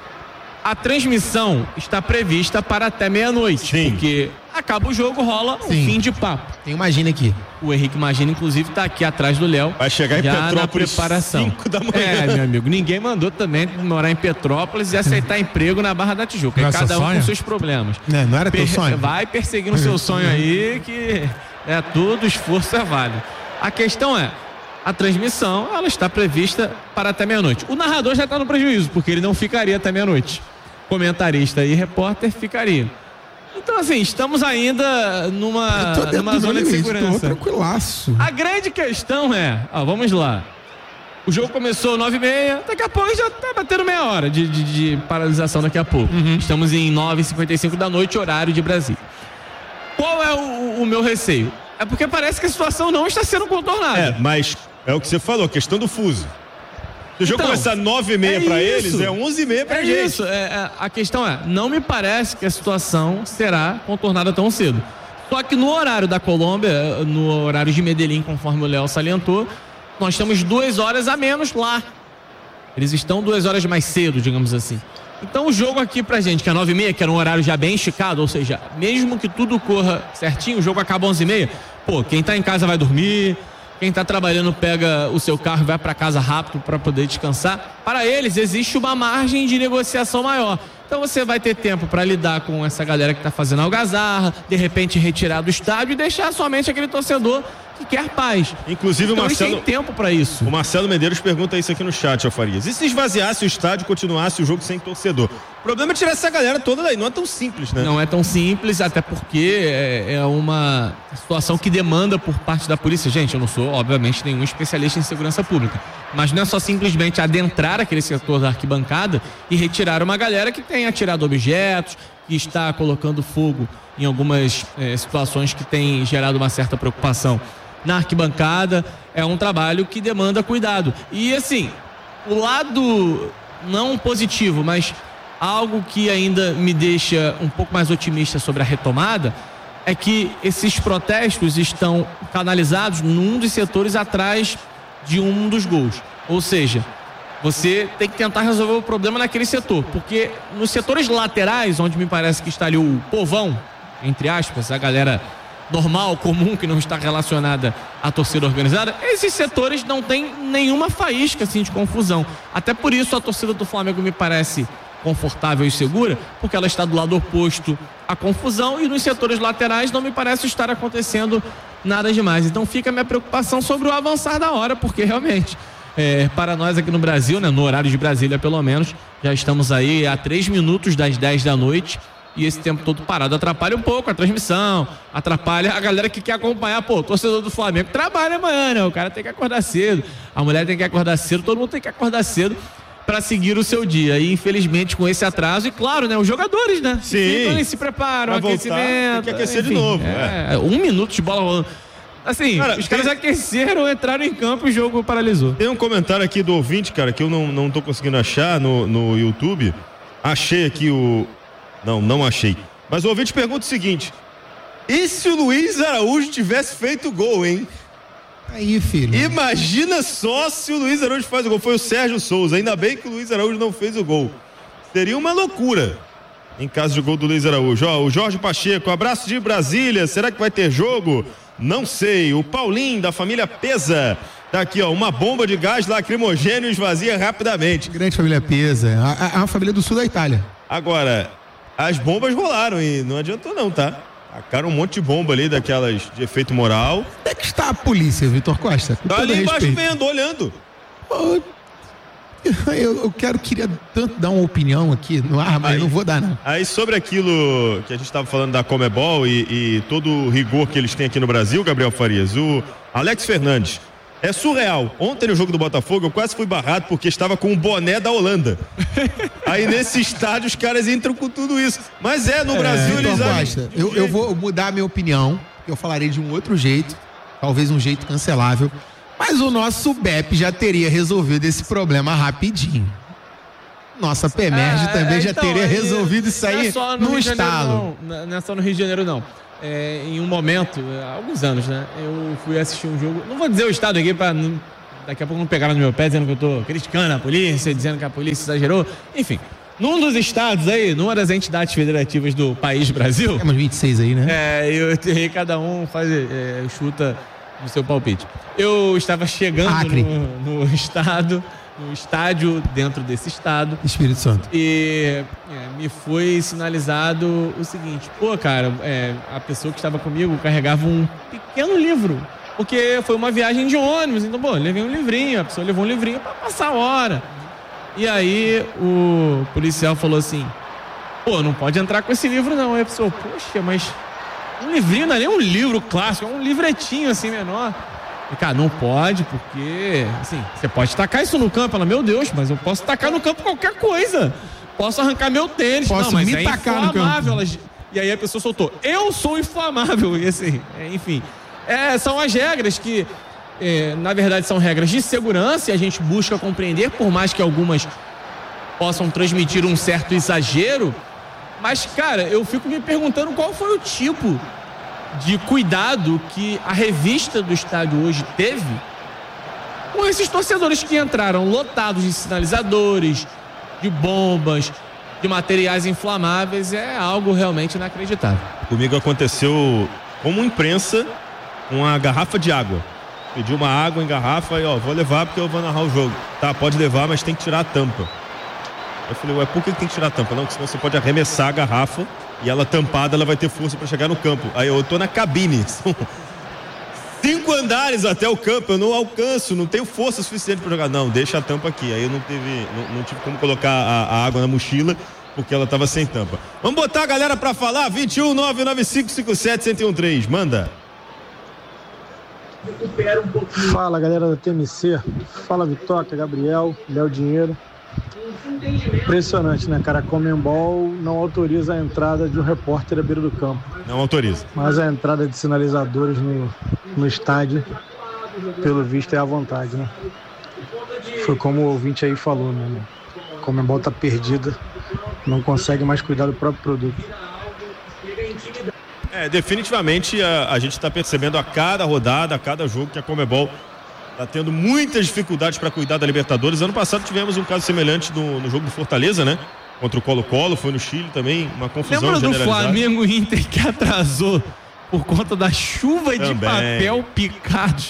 A transmissão está prevista para até meia-noite, Sim. porque acaba o jogo, rola um Sim. fim de papo. Tem uma Magina aqui. O Henrique Magina, inclusive, está aqui atrás do Léo. Vai chegar em já na Petrópolis preparação. cinco da manhã. É, meu amigo, ninguém mandou também morar em Petrópolis e aceitar emprego na Barra da Tijuca. E Nossa, cada um sonho? com seus problemas. Não, não era teu Per- sonho? Vai perseguindo o seu sonho aí, que é todo esforço é válido. A questão é, a transmissão, ela está prevista para até meia-noite. O narrador já está no prejuízo, porque ele não ficaria até meia-noite. Comentarista e repórter ficaria. Então, assim, estamos ainda numa, Tô dentro numa do zona meu de limite, tô segurança. tranquilaço. A grande questão é, ó, vamos lá. O jogo começou nove e meia, daqui a pouco já tá batendo meia hora de, de, de paralisação daqui a pouco. Estamos em nove e cinquenta e cinco da noite, horário de Brasília. Qual é o, o meu receio? É porque parece que a situação não está sendo contornada. É, mas é o que você falou, questão do fuso. Se o jogo Então, começar nove e meia é pra isso. eles, é onze e meia pra É gente. isso, é, é, a questão é, não me parece que a situação será contornada tão cedo. Só que no horário da Colômbia, no horário de Medellín, conforme o Léo salientou, nós temos duas horas a menos lá. Eles estão duas horas mais cedo, digamos assim. Então o jogo aqui pra gente, que é nove e meia, que era um horário já bem esticado, ou seja, mesmo que tudo corra certinho, o jogo acaba onze e meia, pô, quem tá em casa vai dormir, quem tá trabalhando pega o seu carro e vai para casa rápido para poder descansar. Para eles existe uma margem de negociação maior. Então você vai ter tempo para lidar com essa galera que tá fazendo algazarra, de repente retirar do estádio e deixar somente aquele torcedor que quer paz. Inclusive então, o Marcelo... eles têm tempo para isso. O Marcelo Medeiros pergunta isso aqui no chat, Alfarias. E se esvaziasse o estádio e continuasse o jogo sem torcedor? O problema é tirar essa galera toda daí. Não é tão simples, né? Não é tão simples, até porque é, é uma situação que demanda por parte da polícia. Gente, eu não sou, obviamente, nenhum especialista em segurança pública. Mas não é só simplesmente adentrar aquele setor da arquibancada e retirar uma galera que tem atirado objetos, que está colocando fogo em algumas é, situações que tem gerado uma certa preocupação na arquibancada. É um trabalho que demanda cuidado. E assim, o lado não positivo, mas algo que ainda me deixa um pouco mais otimista sobre a retomada é que esses protestos estão canalizados num dos setores atrás de um dos gols. Ou seja, você tem que tentar resolver o problema naquele setor, porque nos setores laterais, onde me parece que está ali o povão, entre aspas, a galera normal, comum, que não está relacionada à torcida organizada, esses setores não tem nenhuma faísca assim de confusão. Até por isso a torcida do Flamengo me parece confortável e segura, porque ela está do lado oposto à confusão, e nos setores laterais não me parece estar acontecendo nada demais. Então fica a minha preocupação sobre o avançar da hora, porque realmente, é, para nós aqui no Brasil, né, no horário de Brasília pelo menos, já estamos aí a três minutos das dez da noite, e esse tempo todo parado atrapalha um pouco a transmissão, atrapalha a galera que quer acompanhar. Pô, o torcedor do Flamengo trabalha amanhã, né? O cara tem que acordar cedo, a mulher tem que acordar cedo, todo mundo tem que acordar cedo para seguir o seu dia. E infelizmente com esse atraso, e claro, né, os jogadores, né? Sim. Então, eles se preparam, Pra voltar, aquecimento, tem que aquecer enfim, de novo, é, um minuto de bola rolando. Assim, Cara, os caras tem- aqueceram, entraram em campo e o jogo paralisou. Tem um comentário aqui do ouvinte, cara, que eu não, não tô conseguindo achar no, no YouTube. Achei aqui o... Não, não achei. Mas o ouvinte pergunta o seguinte: e se o Luiz Araújo tivesse feito gol, hein? Aí, filho. Imagina só se o Luiz Araújo faz o gol. Foi o Sérgio Souza. Ainda bem que o Luiz Araújo não fez o gol. Seria uma loucura em caso de gol do Luiz Araújo. Ó, o Jorge Pacheco, abraço de Brasília. Será que vai ter jogo? Não sei. O Paulinho, da família Pesa, tá aqui, ó. Uma bomba de gás lacrimogêneo esvazia rapidamente. Grande família Pesa. É uma família do sul da Itália. Agora, as bombas rolaram e não adiantou não, tá? Tacaram um monte de bomba ali, daquelas de efeito moral. Onde é que está a polícia, Vitor Costa? Com Tá todo ali embaixo respeito. vendo, olhando. Pô, Eu, eu quero, queria tanto dar uma opinião aqui no ar, mas Aí- não vou dar, não. Aí sobre aquilo que a gente estava falando da Comebol e, e todo o rigor que eles têm aqui no Brasil, Gabriel Farias, o Alex Fernandes, é surreal. Ontem no jogo do Botafogo eu quase fui barrado porque estava com o boné da Holanda. Aí nesse estádio os caras entram com tudo isso. Mas é, no Brasil Vitor eles Costa, eu, eu vou mudar a minha opinião. Eu falarei de um outro jeito, talvez um jeito cancelável. Mas o nosso B E P já teria resolvido esse problema rapidinho. Nossa P M E R G é, também é, já então, teria é, resolvido isso aí no, no estalo. Não, não é só no Rio de Janeiro, não. É, em um momento, há alguns anos, né? Eu fui assistir um jogo. Não vou dizer o estado aqui pra não, daqui a pouco não pegaram no meu pé dizendo que eu tô criticando a polícia, dizendo que a polícia exagerou. Enfim, num dos estados aí, numa das entidades federativas do país Brasil. Temos vinte e seis aí, né? É, eu terrei, cada um faz, é, chuta no seu palpite. Eu estava chegando no, no estado. no estádio, dentro desse estado. Espírito Santo. E é, me foi sinalizado o seguinte, pô, cara, é, a pessoa que estava comigo carregava um pequeno livro, porque foi uma viagem de ônibus, então, pô, levei um livrinho, a pessoa levou um livrinho para passar a hora. E aí o policial falou assim, pô, não pode entrar com esse livro não. Aí a pessoa, poxa, mas um livrinho não é nem um livro clássico, é um livretinho assim menor. Cara, não pode, porque, assim, você pode tacar isso no campo. Ela, meu Deus, mas eu posso tacar no campo qualquer coisa. Posso arrancar meu tênis. Posso não, mas me é tacar no campo. Ela, e aí a pessoa soltou, eu sou inflamável. E assim, é, enfim, é, são as regras que, é, na verdade, são regras de segurança e a gente busca compreender, por mais que algumas possam transmitir um certo exagero. Mas, cara, eu fico me perguntando qual foi o tipo de cuidado que a revista do estádio hoje teve com esses torcedores que entraram lotados de sinalizadores, de bombas, de materiais inflamáveis. É algo realmente inacreditável. Comigo aconteceu como imprensa, uma garrafa de água. Pedi uma água em garrafa e ó, vou levar porque eu vou narrar o jogo. Tá, pode levar, mas tem que tirar a tampa. Eu falei, ué, por que tem que tirar a tampa? Não, porque senão você pode arremessar a garrafa e ela tampada, ela vai ter força para chegar no campo. Aí eu tô na cabine, são cinco andares até o campo, eu não alcanço, não tenho força suficiente para jogar. Não, deixa a tampa aqui. Aí eu não teve, não, não tive como colocar a, a água na mochila, porque ela tava sem tampa. Vamos botar a galera para falar, vinte e um, nove nove cinco cinco sete, um zero um três, manda. Fala, galera da T M C, fala Vitória, Gabriel, Léo Dinheiro. Impressionante, né, cara? A Conmebol não autoriza a entrada de um repórter à beira do campo. Não autoriza. Mas a entrada de sinalizadores no, no estádio, pelo visto, é à vontade, né? Foi como o ouvinte aí falou, né? A Conmebol tá perdida, não consegue mais cuidar do próprio produto. É, definitivamente a, a gente está percebendo a cada rodada, a cada jogo que a Conmebol está tendo muitas dificuldades para cuidar da Libertadores. Ano passado tivemos um caso semelhante no, no jogo do Fortaleza, né? Contra o Colo-Colo, foi no Chile também, uma confusão Lembra generalizada. do Flamengo Inter que atrasou por conta da chuva também de papel picado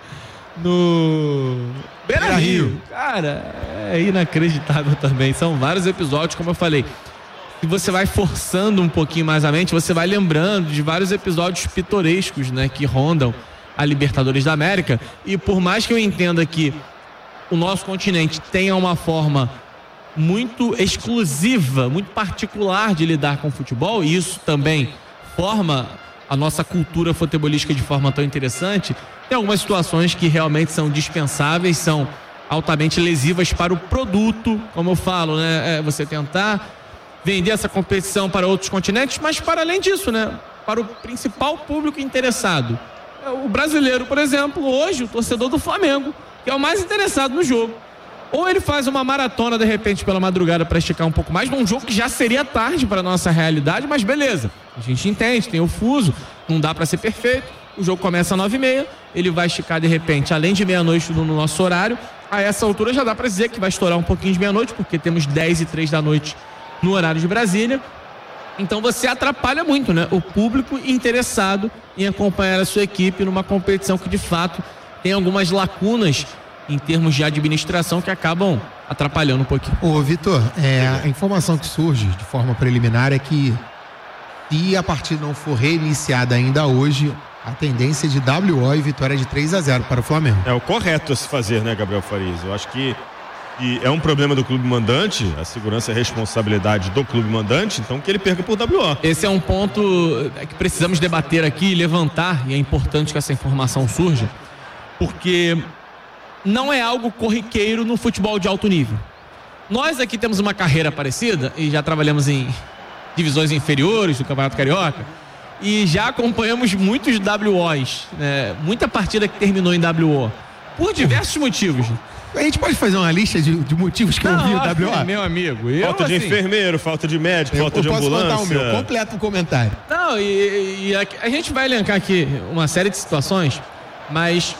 no Beira-Rio? Cara, é inacreditável também. São vários episódios, como eu falei. E você vai forçando um pouquinho mais a mente, você vai lembrando de vários episódios pitorescos, né, que rondam a Libertadores da América. E por mais que eu entenda que o nosso continente tenha uma forma muito exclusiva, muito particular de lidar com o futebol, e isso também forma a nossa cultura futebolística de forma tão interessante, tem algumas situações que realmente são dispensáveis, são altamente lesivas para o produto, como eu falo, né? É você tentar vender essa competição para outros continentes, mas para além disso, né? Para o principal público interessado. O brasileiro, por exemplo, hoje, o torcedor do Flamengo, que é o mais interessado no jogo. Ou ele faz uma maratona, de repente, pela madrugada para esticar um pouco mais, num jogo que já seria tarde para a nossa realidade, mas beleza. A gente entende, tem o fuso, não dá para ser perfeito. O jogo começa às nove e meia, ele vai esticar, de repente, além de meia-noite no nosso horário. A essa altura já dá para dizer que vai estourar um pouquinho de meia-noite, porque temos dez e três da noite no horário de Brasília. Então você atrapalha muito, né? O público interessado em acompanhar a sua equipe numa competição que de fato tem algumas lacunas em termos de administração que acabam atrapalhando um pouquinho. Ô, Vitor, é, a informação que surge de forma preliminar é que se a partida não for reiniciada ainda hoje, a tendência é de W O e vitória de três a zero para o Flamengo. É o correto a se fazer, né, Gabriel Farias? Eu acho que E é um problema do clube mandante, a segurança é responsabilidade do clube mandante, então que ele perca por W O. Esse é um ponto que precisamos debater aqui e levantar, e é importante que essa informação surja, porque não é algo corriqueiro no futebol de alto nível. Nós aqui temos uma carreira parecida e já trabalhamos em divisões inferiores do Campeonato Carioca e já acompanhamos muitos W Os, né? Muita partida que terminou em W O. por diversos motivos. A gente pode fazer uma lista de, de motivos que Não, eu vi o W O? Meu amigo. Eu, falta de assim, enfermeiro, falta de médico, eu, falta eu de posso ambulância. contar o meu, completa o comentário. Não, e, e a, a gente vai elencar aqui uma série de situações, mas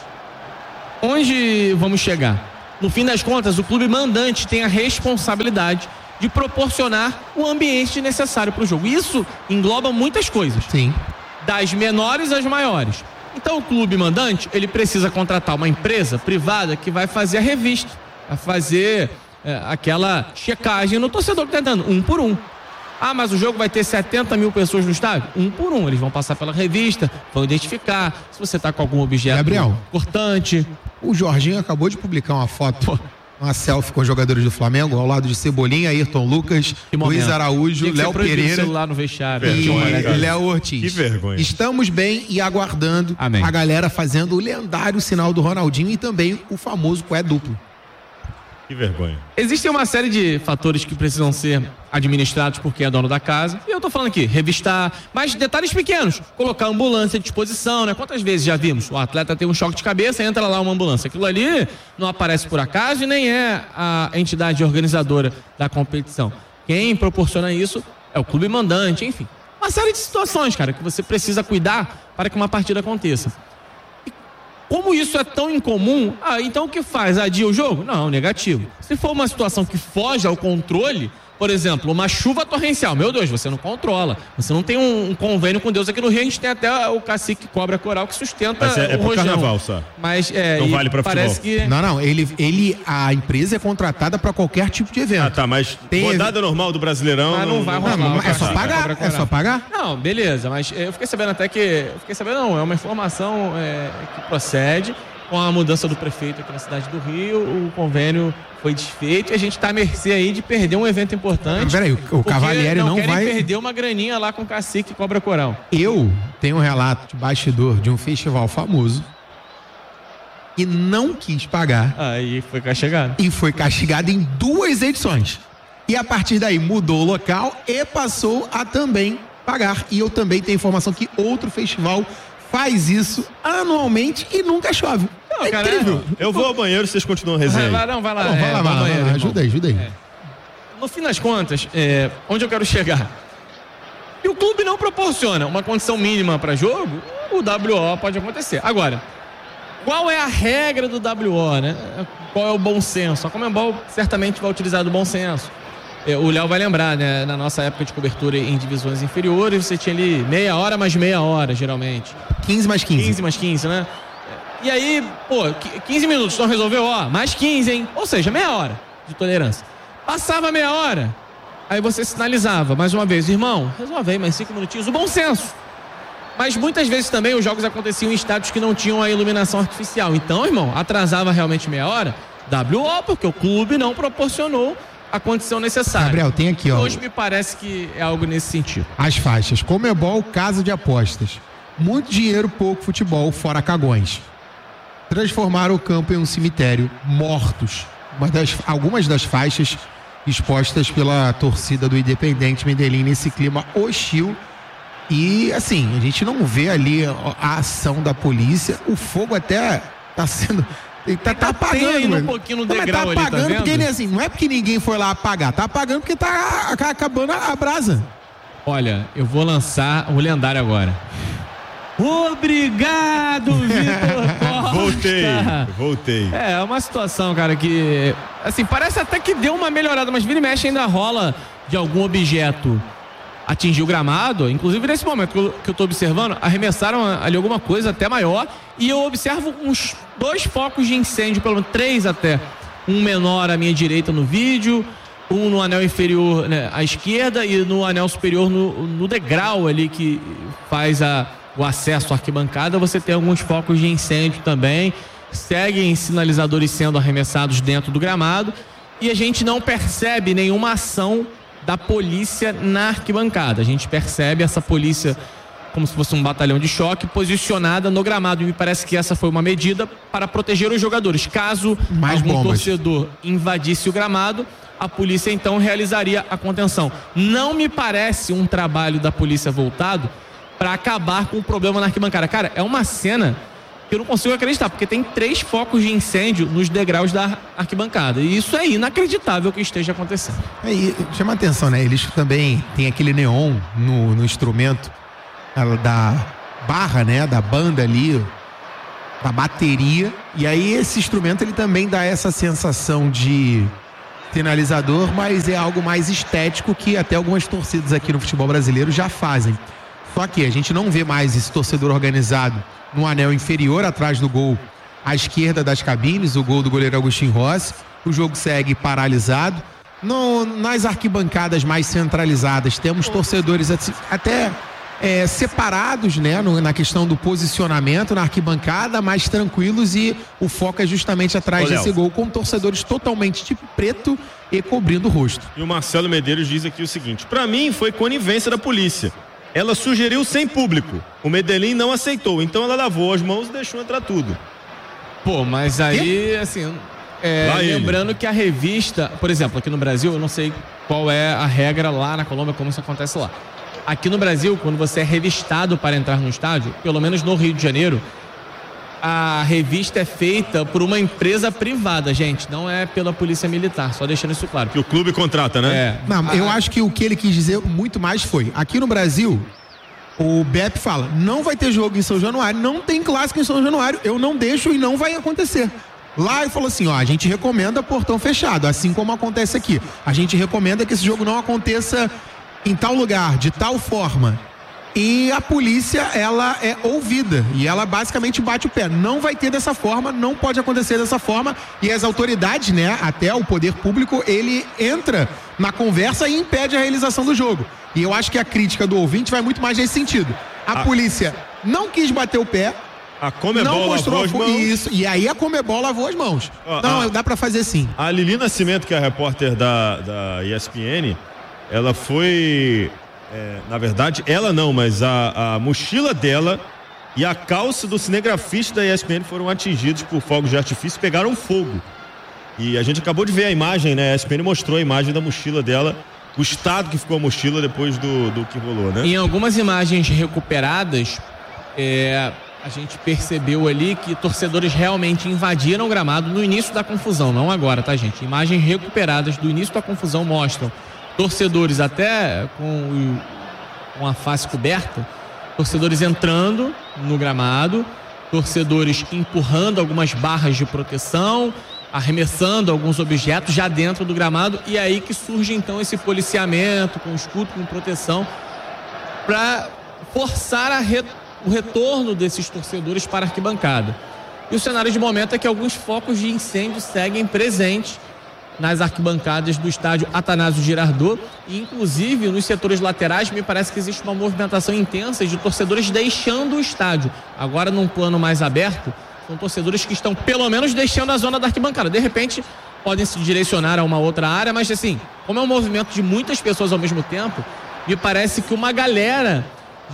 onde vamos chegar? No fim das contas, o clube mandante tem a responsabilidade de proporcionar o ambiente necessário para o jogo. Isso engloba muitas coisas. Sim. Das menores às maiores. Então o clube mandante, ele precisa contratar uma empresa privada que vai fazer a revista, vai fazer é, aquela checagem no torcedor que está entrando, um por um. Ah, mas o jogo vai ter setenta mil pessoas no estádio? Um por um. Eles vão passar pela revista, vão identificar se você está com algum objeto Gabriel, importante. O Jorginho acabou de publicar uma foto, Pô. uma selfie com os jogadores do Flamengo, ao lado de Cebolinha, Ayrton Lucas, Luiz Araújo, Léo Pereira celular no vestiário, e vergonha, Léo Ortiz. Que vergonha. Estamos bem e aguardando Amém. a galera fazendo o lendário sinal do Ronaldinho e também o famoso Cué duplo. Que vergonha. Existem uma série de fatores que precisam ser administrados por quem é dono da casa. E eu tô falando aqui, revistar, mas detalhes pequenos. Colocar ambulância à disposição, né? Quantas vezes já vimos? O atleta tem um choque de cabeça, entra lá uma ambulância. Aquilo ali não aparece por acaso e nem é a entidade organizadora da competição. Quem proporciona isso é o clube mandante, enfim. Uma série de situações, cara, que você precisa cuidar para que uma partida aconteça. Como isso é tão incomum, ah, então o que faz? Adia o jogo? Não, negativo. Se for uma situação que foge ao controle, por exemplo, uma chuva torrencial, meu Deus, você não controla. Você não tem um, um convênio com Deus. Aqui no Rio a gente tem até o cacique Cobra Coral que sustenta Mas é, é o pro rojão. carnaval só. Mas é, não vale pra parece futebol. que... Não, não, ele, ele, a empresa é contratada para qualquer tipo de evento. Ah, tá, mas Tem rodada ev... normal do Brasileirão... Mas não, não vai rolar. Não, é só pagar, é só pagar? Não, beleza, mas eu fiquei sabendo até que... Eu fiquei sabendo, não, é uma informação é, que procede. Com a mudança do prefeito aqui na cidade do Rio, o convênio foi desfeito e a gente está à mercê aí de perder um evento importante. Peraí, o, o Cavalieri não, não vai... perder uma graninha lá com o cacique Cobra Coral. Eu tenho um relato de bastidor de um festival famoso e não quis pagar. Aí foi castigado. E foi castigado em duas edições. E a partir daí mudou o local e passou a também pagar. E eu também tenho informação que outro festival faz isso anualmente e nunca chove. Não, é cara, incrível. Eu vou ao banheiro, vocês continuam a resenha. Vai lá, não, vai lá. Não, é, vai lá, vai lá, banheiro, vai lá. irmão. Ajuda aí, ajuda aí. É. No fim das contas, é, onde eu quero chegar? E o clube não proporciona uma condição mínima para jogo, o W O pode acontecer. Agora, qual é a regra do W O, né? Qual é o bom senso? A Conmebol certamente vai utilizar do bom senso. O Léo vai lembrar, né? Na nossa época de cobertura em divisões inferiores, você tinha ali meia hora mais meia hora, geralmente. quinze mais quinze. quinze mais quinze, né? E aí, pô, quinze minutos, não resolveu? Ó, mais quinze, hein? Ou seja, meia hora de tolerância. Passava meia hora, aí você sinalizava, mais uma vez, irmão, resolve aí mais cinco minutinhos, o bom senso. Mas muitas vezes também os jogos aconteciam em estádios que não tinham a iluminação artificial. Então, irmão, atrasava realmente meia hora, W O, porque o clube não proporcionou a condição necessária. Gabriel, tem aqui, ó. Hoje me parece que é algo nesse sentido. As faixas. Conmebol, casa de apostas. Muito dinheiro, pouco futebol, fora cagões. Transformaram o campo em um cemitério. Mortos. Uma das, algumas das faixas expostas pela torcida do Independente Medellín nesse clima hostil. E, assim, a gente não vê ali a ação da polícia. O fogo até tá sendo... Ele tá, tá apagando, aí mano. um pouquinho no não, degrau tá ali, apagando tá vendo? porque, assim, não é porque ninguém foi lá apagar. Tá apagando porque tá acabando a brasa. Olha, eu vou lançar o lendário agora. Obrigado, Vitor Costa. Voltei, voltei. É, uma situação, cara, que... Assim, parece até que deu uma melhorada, mas vira e mexe ainda rola de algum objeto atingir o gramado. Inclusive, nesse momento que eu, que eu tô observando, arremessaram ali alguma coisa até maior e eu observo uns dois focos de incêndio, pelo menos três até. Um menor à minha direita no vídeo, um no anel inferior, né, à esquerda e no anel superior no, no degrau ali que faz a, o acesso à arquibancada. Você tem alguns focos de incêndio também. Seguem sinalizadores sendo arremessados dentro do gramado e a gente não percebe nenhuma ação da polícia na arquibancada. A gente percebe essa polícia como se fosse um batalhão de choque posicionada no gramado e me parece que essa foi uma medida para proteger os jogadores. Caso Mais algum bombas. torcedor invadisse o gramado, a polícia então realizaria a contenção. Não me parece um trabalho da polícia voltado para acabar com o problema na arquibancada. Cara, é uma cena que eu não consigo acreditar, porque tem três focos de incêndio nos degraus da arquibancada. E isso é inacreditável que esteja acontecendo. É, e chama a atenção, né? Eles também tem aquele neon no, no instrumento da barra, né? Da banda ali, da bateria. E aí esse instrumento ele também dá essa sensação de sinalizador, mas é algo mais estético que até algumas torcidas aqui no futebol brasileiro já fazem. Só que a gente não vê mais esse torcedor organizado no anel inferior atrás do gol à esquerda das cabines, o gol do goleiro Agostinho Rossi. O jogo segue paralisado. No, nas arquibancadas mais centralizadas temos torcedores até é, separados, né, no, na questão do posicionamento na arquibancada, mais tranquilos, e o foco é justamente atrás Ô, desse Léo. gol, com torcedores totalmente de preto e cobrindo o rosto. E o Marcelo Medeiros diz aqui o seguinte: pra mim foi conivência da polícia. Ela sugeriu sem público. O Medellín não aceitou. Então ela lavou as mãos e deixou entrar tudo. Pô, mas aí, assim, é, lembrando ele. que a revista, por exemplo, aqui no Brasil, eu não sei qual é a regra lá na Colômbia, como isso acontece lá. Aqui no Brasil, quando você é revistado para entrar no estádio, pelo menos no Rio de Janeiro, a revista é feita por uma empresa privada, gente, não é pela polícia militar, só deixando isso claro. Que o clube contrata, né? É. Não, eu acho que o que ele quis dizer muito mais foi, aqui no Brasil, o B E P fala, não vai ter jogo em São Januário, não tem clássico em São Januário, eu não deixo e não vai acontecer. Lá ele falou assim, ó, a gente recomenda portão fechado, assim como acontece aqui. A gente recomenda que esse jogo não aconteça em tal lugar, de tal forma. E a polícia, ela é ouvida e ela basicamente bate o pé. Não vai ter dessa forma, não pode acontecer dessa forma. E as autoridades, né, até o poder público, ele entra na conversa e impede a realização do jogo. E eu acho que a crítica do ouvinte vai muito mais nesse sentido. A ah. polícia não quis bater o pé. A Comebol não mostrou lavou as mãos. Isso, e aí a Comebol lavou as mãos. Ah, não, ah, dá pra fazer sim. A Lili Nascimento, que é a repórter da, da E S P N, ela foi... É, na verdade, ela não, mas a, a mochila dela e a calça do cinegrafista da E S P N foram atingidos por fogos de artifício e pegaram fogo. E a gente acabou de ver a imagem, né? A E S P N mostrou a imagem da mochila dela, o estado que ficou a mochila depois do, do que rolou, né? Em algumas imagens recuperadas, é, a gente percebeu ali que torcedores realmente invadiram o gramado no início da confusão, não agora, tá, gente? Imagens recuperadas do início da confusão mostram torcedores até com, com a face coberta, torcedores entrando no gramado, torcedores empurrando algumas barras de proteção, arremessando alguns objetos já dentro do gramado, e aí que surge então esse policiamento com escudo, com proteção, para forçar a re, o retorno desses torcedores para a arquibancada. E o cenário de momento é que alguns focos de incêndio seguem presentes nas arquibancadas do estádio Atanásio Girardot, e inclusive nos setores laterais me parece que existe uma movimentação intensa de torcedores deixando o estádio. Agora, num plano mais aberto, são torcedores que estão pelo menos deixando a zona da arquibancada. De repente podem se direcionar a uma outra área, mas assim, como é um movimento de muitas pessoas ao mesmo tempo, me parece que uma galera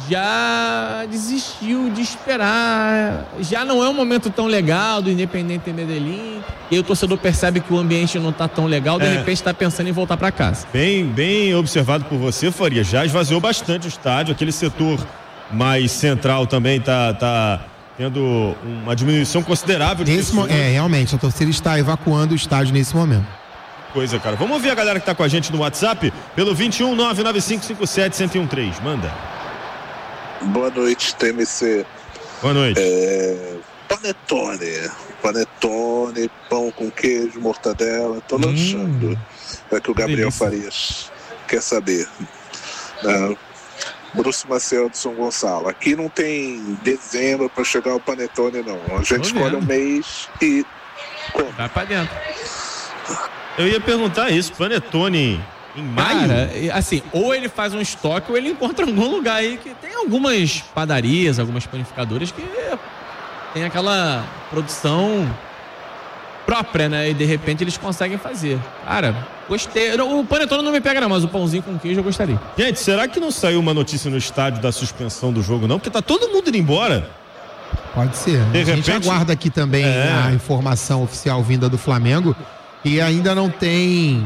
já desistiu de esperar, já não é um momento tão legal do Independiente Medellín, e aí o torcedor percebe que o ambiente não está tão legal, de é. repente está pensando em voltar para casa. Bem, bem observado por você, Faria, já esvaziou bastante o estádio, aquele setor mais central também está tá tendo uma diminuição considerável de Esse mo- É, realmente, a torcida está evacuando o estádio nesse momento. Coisa, cara. Vamos ouvir a galera que está com a gente no WhatsApp, pelo vinte e um, nove nove cinco cinco sete, um zero um três, manda. Boa noite, T M C. Boa noite. É, panetone. Panetone, pão com queijo, mortadela. Tô lanchando. Hum, é que o Gabriel delícia. Farias quer saber. Uh, Bruce Maciel de São Gonçalo. Aqui não tem dezembro para chegar o panetone, não. A gente escolhe um mês e come. Vai pra dentro. Eu ia perguntar isso, panetone em maio? Cara, assim, ou ele faz um estoque ou ele encontra algum lugar aí que tem algumas padarias, algumas panificadoras que tem aquela produção própria, né? E de repente eles conseguem fazer. Cara, gostei. O panetone não me pega não, mas o pãozinho com queijo eu gostaria. Gente, será que não saiu uma notícia no estádio da suspensão do jogo, não? Porque tá todo mundo indo embora. Pode ser. De a gente repente... aguarda aqui também é. a informação oficial vinda do Flamengo, e ainda não tem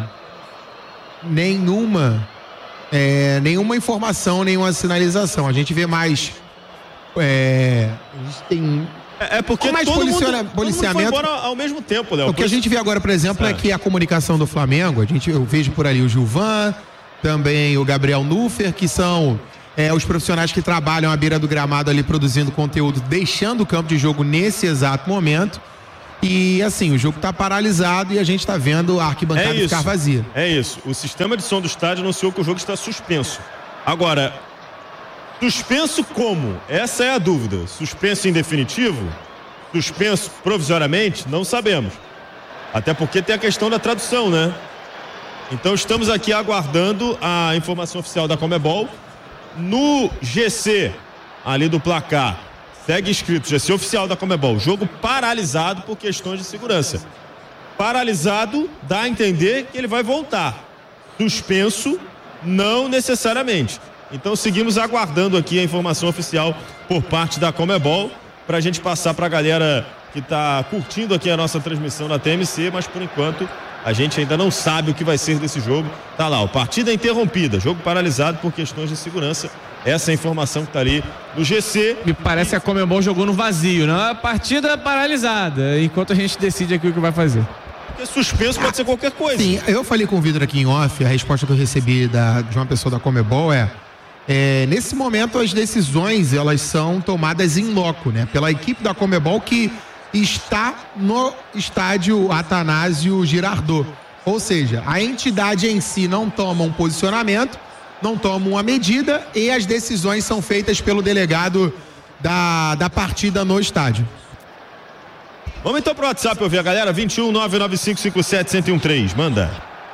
nenhuma é, nenhuma informação, nenhuma sinalização. A gente vê mais é, a gente tem É, é porque mais todo, policiona, mundo, policiamento, todo mundo foi embora ao mesmo tempo, Léo. O que a gente vê agora, por exemplo, é, é que a comunicação do Flamengo, a gente, eu vejo por ali o Gilvan, também o Gabriel Nuffer, que são é, os profissionais que trabalham à beira do gramado ali produzindo conteúdo, deixando o campo de jogo nesse exato momento. E assim, o jogo está paralisado e a gente está vendo a arquibancada é ficar vazia. É isso. O sistema de som do estádio anunciou que o jogo está suspenso. Agora, suspenso como? Essa é a dúvida. Suspenso em definitivo? Suspenso provisoriamente? Não sabemos. Até porque tem a questão da tradução, né? Então estamos aqui aguardando a informação oficial da Conmebol. No G C, ali do placar, segue escrito, G C oficial da Conmebol, jogo paralisado por questões de segurança. Paralisado dá a entender que ele vai voltar. Suspenso, não necessariamente. Então seguimos aguardando aqui a informação oficial por parte da Conmebol para a gente passar para a galera que está curtindo aqui a nossa transmissão na T M C, mas por enquanto a gente ainda não sabe o que vai ser desse jogo. Tá lá, o partida interrompida, jogo paralisado por questões de segurança. Essa é a informação que está ali no G C. Me parece que a Conmebol jogou no vazio, não? A partida paralisada, enquanto a gente decide aqui o que vai fazer. Porque suspenso pode ser qualquer coisa. Sim, eu falei com o Vitor aqui em off, a resposta que eu recebi da, de uma pessoa da Conmebol é, é nesse momento as decisões elas são tomadas em loco, né? Pela equipe da Conmebol que está no estádio Atanásio Girardot. Ou seja, a entidade em si não toma um posicionamento, não toma uma medida e as decisões são feitas pelo delegado da, da partida no estádio. Vamos então pro WhatsApp ouvir a galera, vinte e um, nove nove cinco cinco sete, zero um três, manda.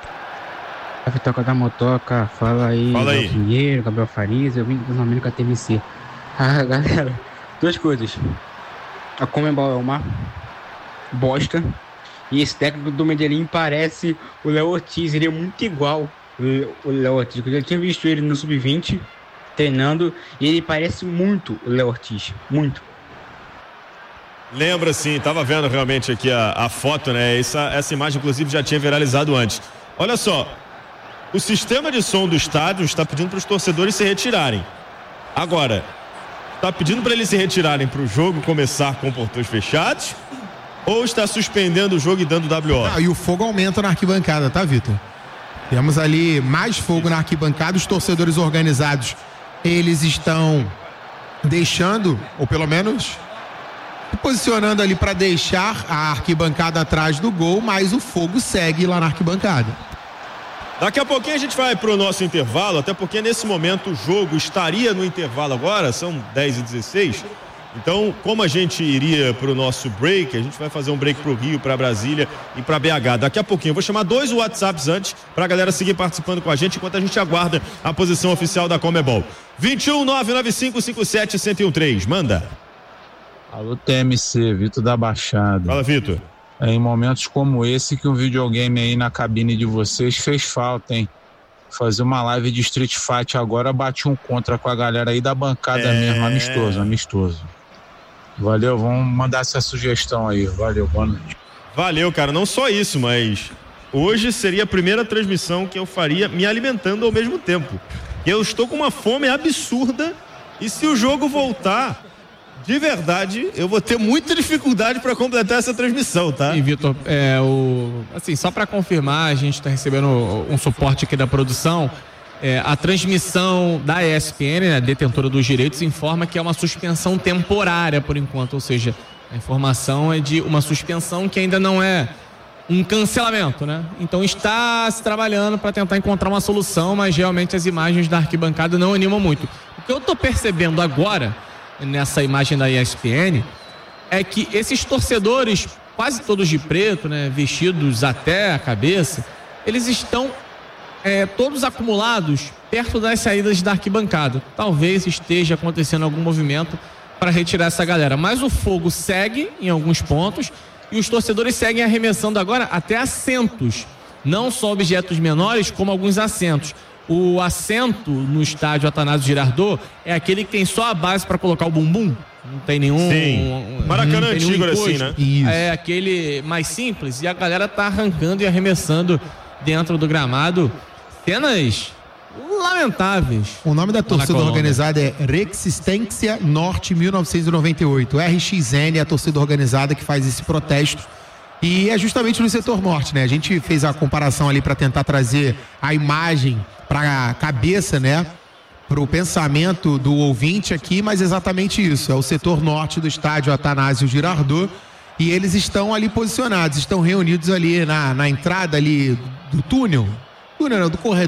A Vitoca da Motoca, fala aí. Fala aí. Pinheiro, Gabriel Farias, eu vim do América T M C. Ah, galera, duas coisas. A Conmebol é uma bosta e esse técnico do Medellín parece o Léo Ortiz, ele é muito igual o Léo Ortiz. Eu já tinha visto ele no sub vinte treinando e ele parece muito o Léo Ortiz, muito. Lembra sim, tava vendo realmente aqui a, a foto, né? Essa, essa imagem inclusive já tinha viralizado antes. Olha só, o sistema de som do estádio está pedindo para os torcedores se retirarem. Agora, está pedindo para eles se retirarem para o jogo começar com portões fechados ou está suspendendo o jogo e dando W O? Ah, e o fogo aumenta na arquibancada, tá, Vitor? Temos ali mais fogo na arquibancada, os torcedores organizados, eles estão deixando, ou pelo menos se posicionando ali para deixar a arquibancada atrás do gol, mas o fogo segue lá na arquibancada. Daqui a pouquinho a gente vai pro nosso intervalo, até porque nesse momento o jogo estaria no intervalo agora, são dez e dezesseis. Então, como a gente iria pro nosso break, a gente vai fazer um break pro Rio, para Brasília e para B H. Daqui a pouquinho eu vou chamar dois WhatsApps antes pra galera seguir participando com a gente enquanto a gente aguarda a posição oficial da Conmebol. vinte e um, nove nove cinco cinco sete, zero um três, manda. Alô T M C, Vitor da Baixada. Fala, Vitor. É em momentos como esse que um videogame aí na cabine de vocês fez falta, hein? Fazer uma live de Street Fight agora, bati um contra com a galera aí da bancada é... mesmo, amistoso, amistoso. Valeu, vamos mandar essa sugestão aí, valeu, boa noite. Valeu, cara, não só isso, mas hoje seria a primeira transmissão que eu faria me alimentando ao mesmo tempo. Eu estou com uma fome absurda e se o jogo voltar... De verdade, eu vou ter muita dificuldade para completar essa transmissão, tá? E Vitor, é, o, assim, só para confirmar, a gente está recebendo um suporte aqui da produção. É, a transmissão da E S P N, né, detentora dos direitos, informa que é uma suspensão temporária por enquanto, ou seja, a informação é de uma suspensão que ainda não é um cancelamento, né? Então está se trabalhando para tentar encontrar uma solução, mas realmente as imagens da arquibancada não animam muito. O que eu estou percebendo agora nessa imagem da E S P N é que esses torcedores, quase todos de preto, né, vestidos até a cabeça, eles estão é, todos acumulados perto das saídas da arquibancada. Talvez esteja acontecendo algum movimento para retirar essa galera, mas o fogo segue em alguns pontos e os torcedores seguem arremessando agora até assentos, não só objetos menores como alguns assentos. O assento no estádio Atanásio Girardot é aquele que tem só a base para colocar o bumbum. Não tem nenhum... Sim. Maracanã antigo era assim, né? Isso. É aquele mais simples e a galera tá arrancando e arremessando dentro do gramado. Cenas lamentáveis. O nome da torcida organizada é Resistência Norte mil novecentos e noventa e oito. R X N é a torcida organizada que faz esse protesto. E é justamente no setor norte, né? A gente fez a comparação ali para tentar trazer a imagem para a cabeça, né? Para o pensamento do ouvinte aqui, mas exatamente isso. É o setor norte do estádio Atanásio Girardot. E eles estão ali posicionados, estão reunidos ali na, na entrada ali do túnel. Túnel, não, do corredor.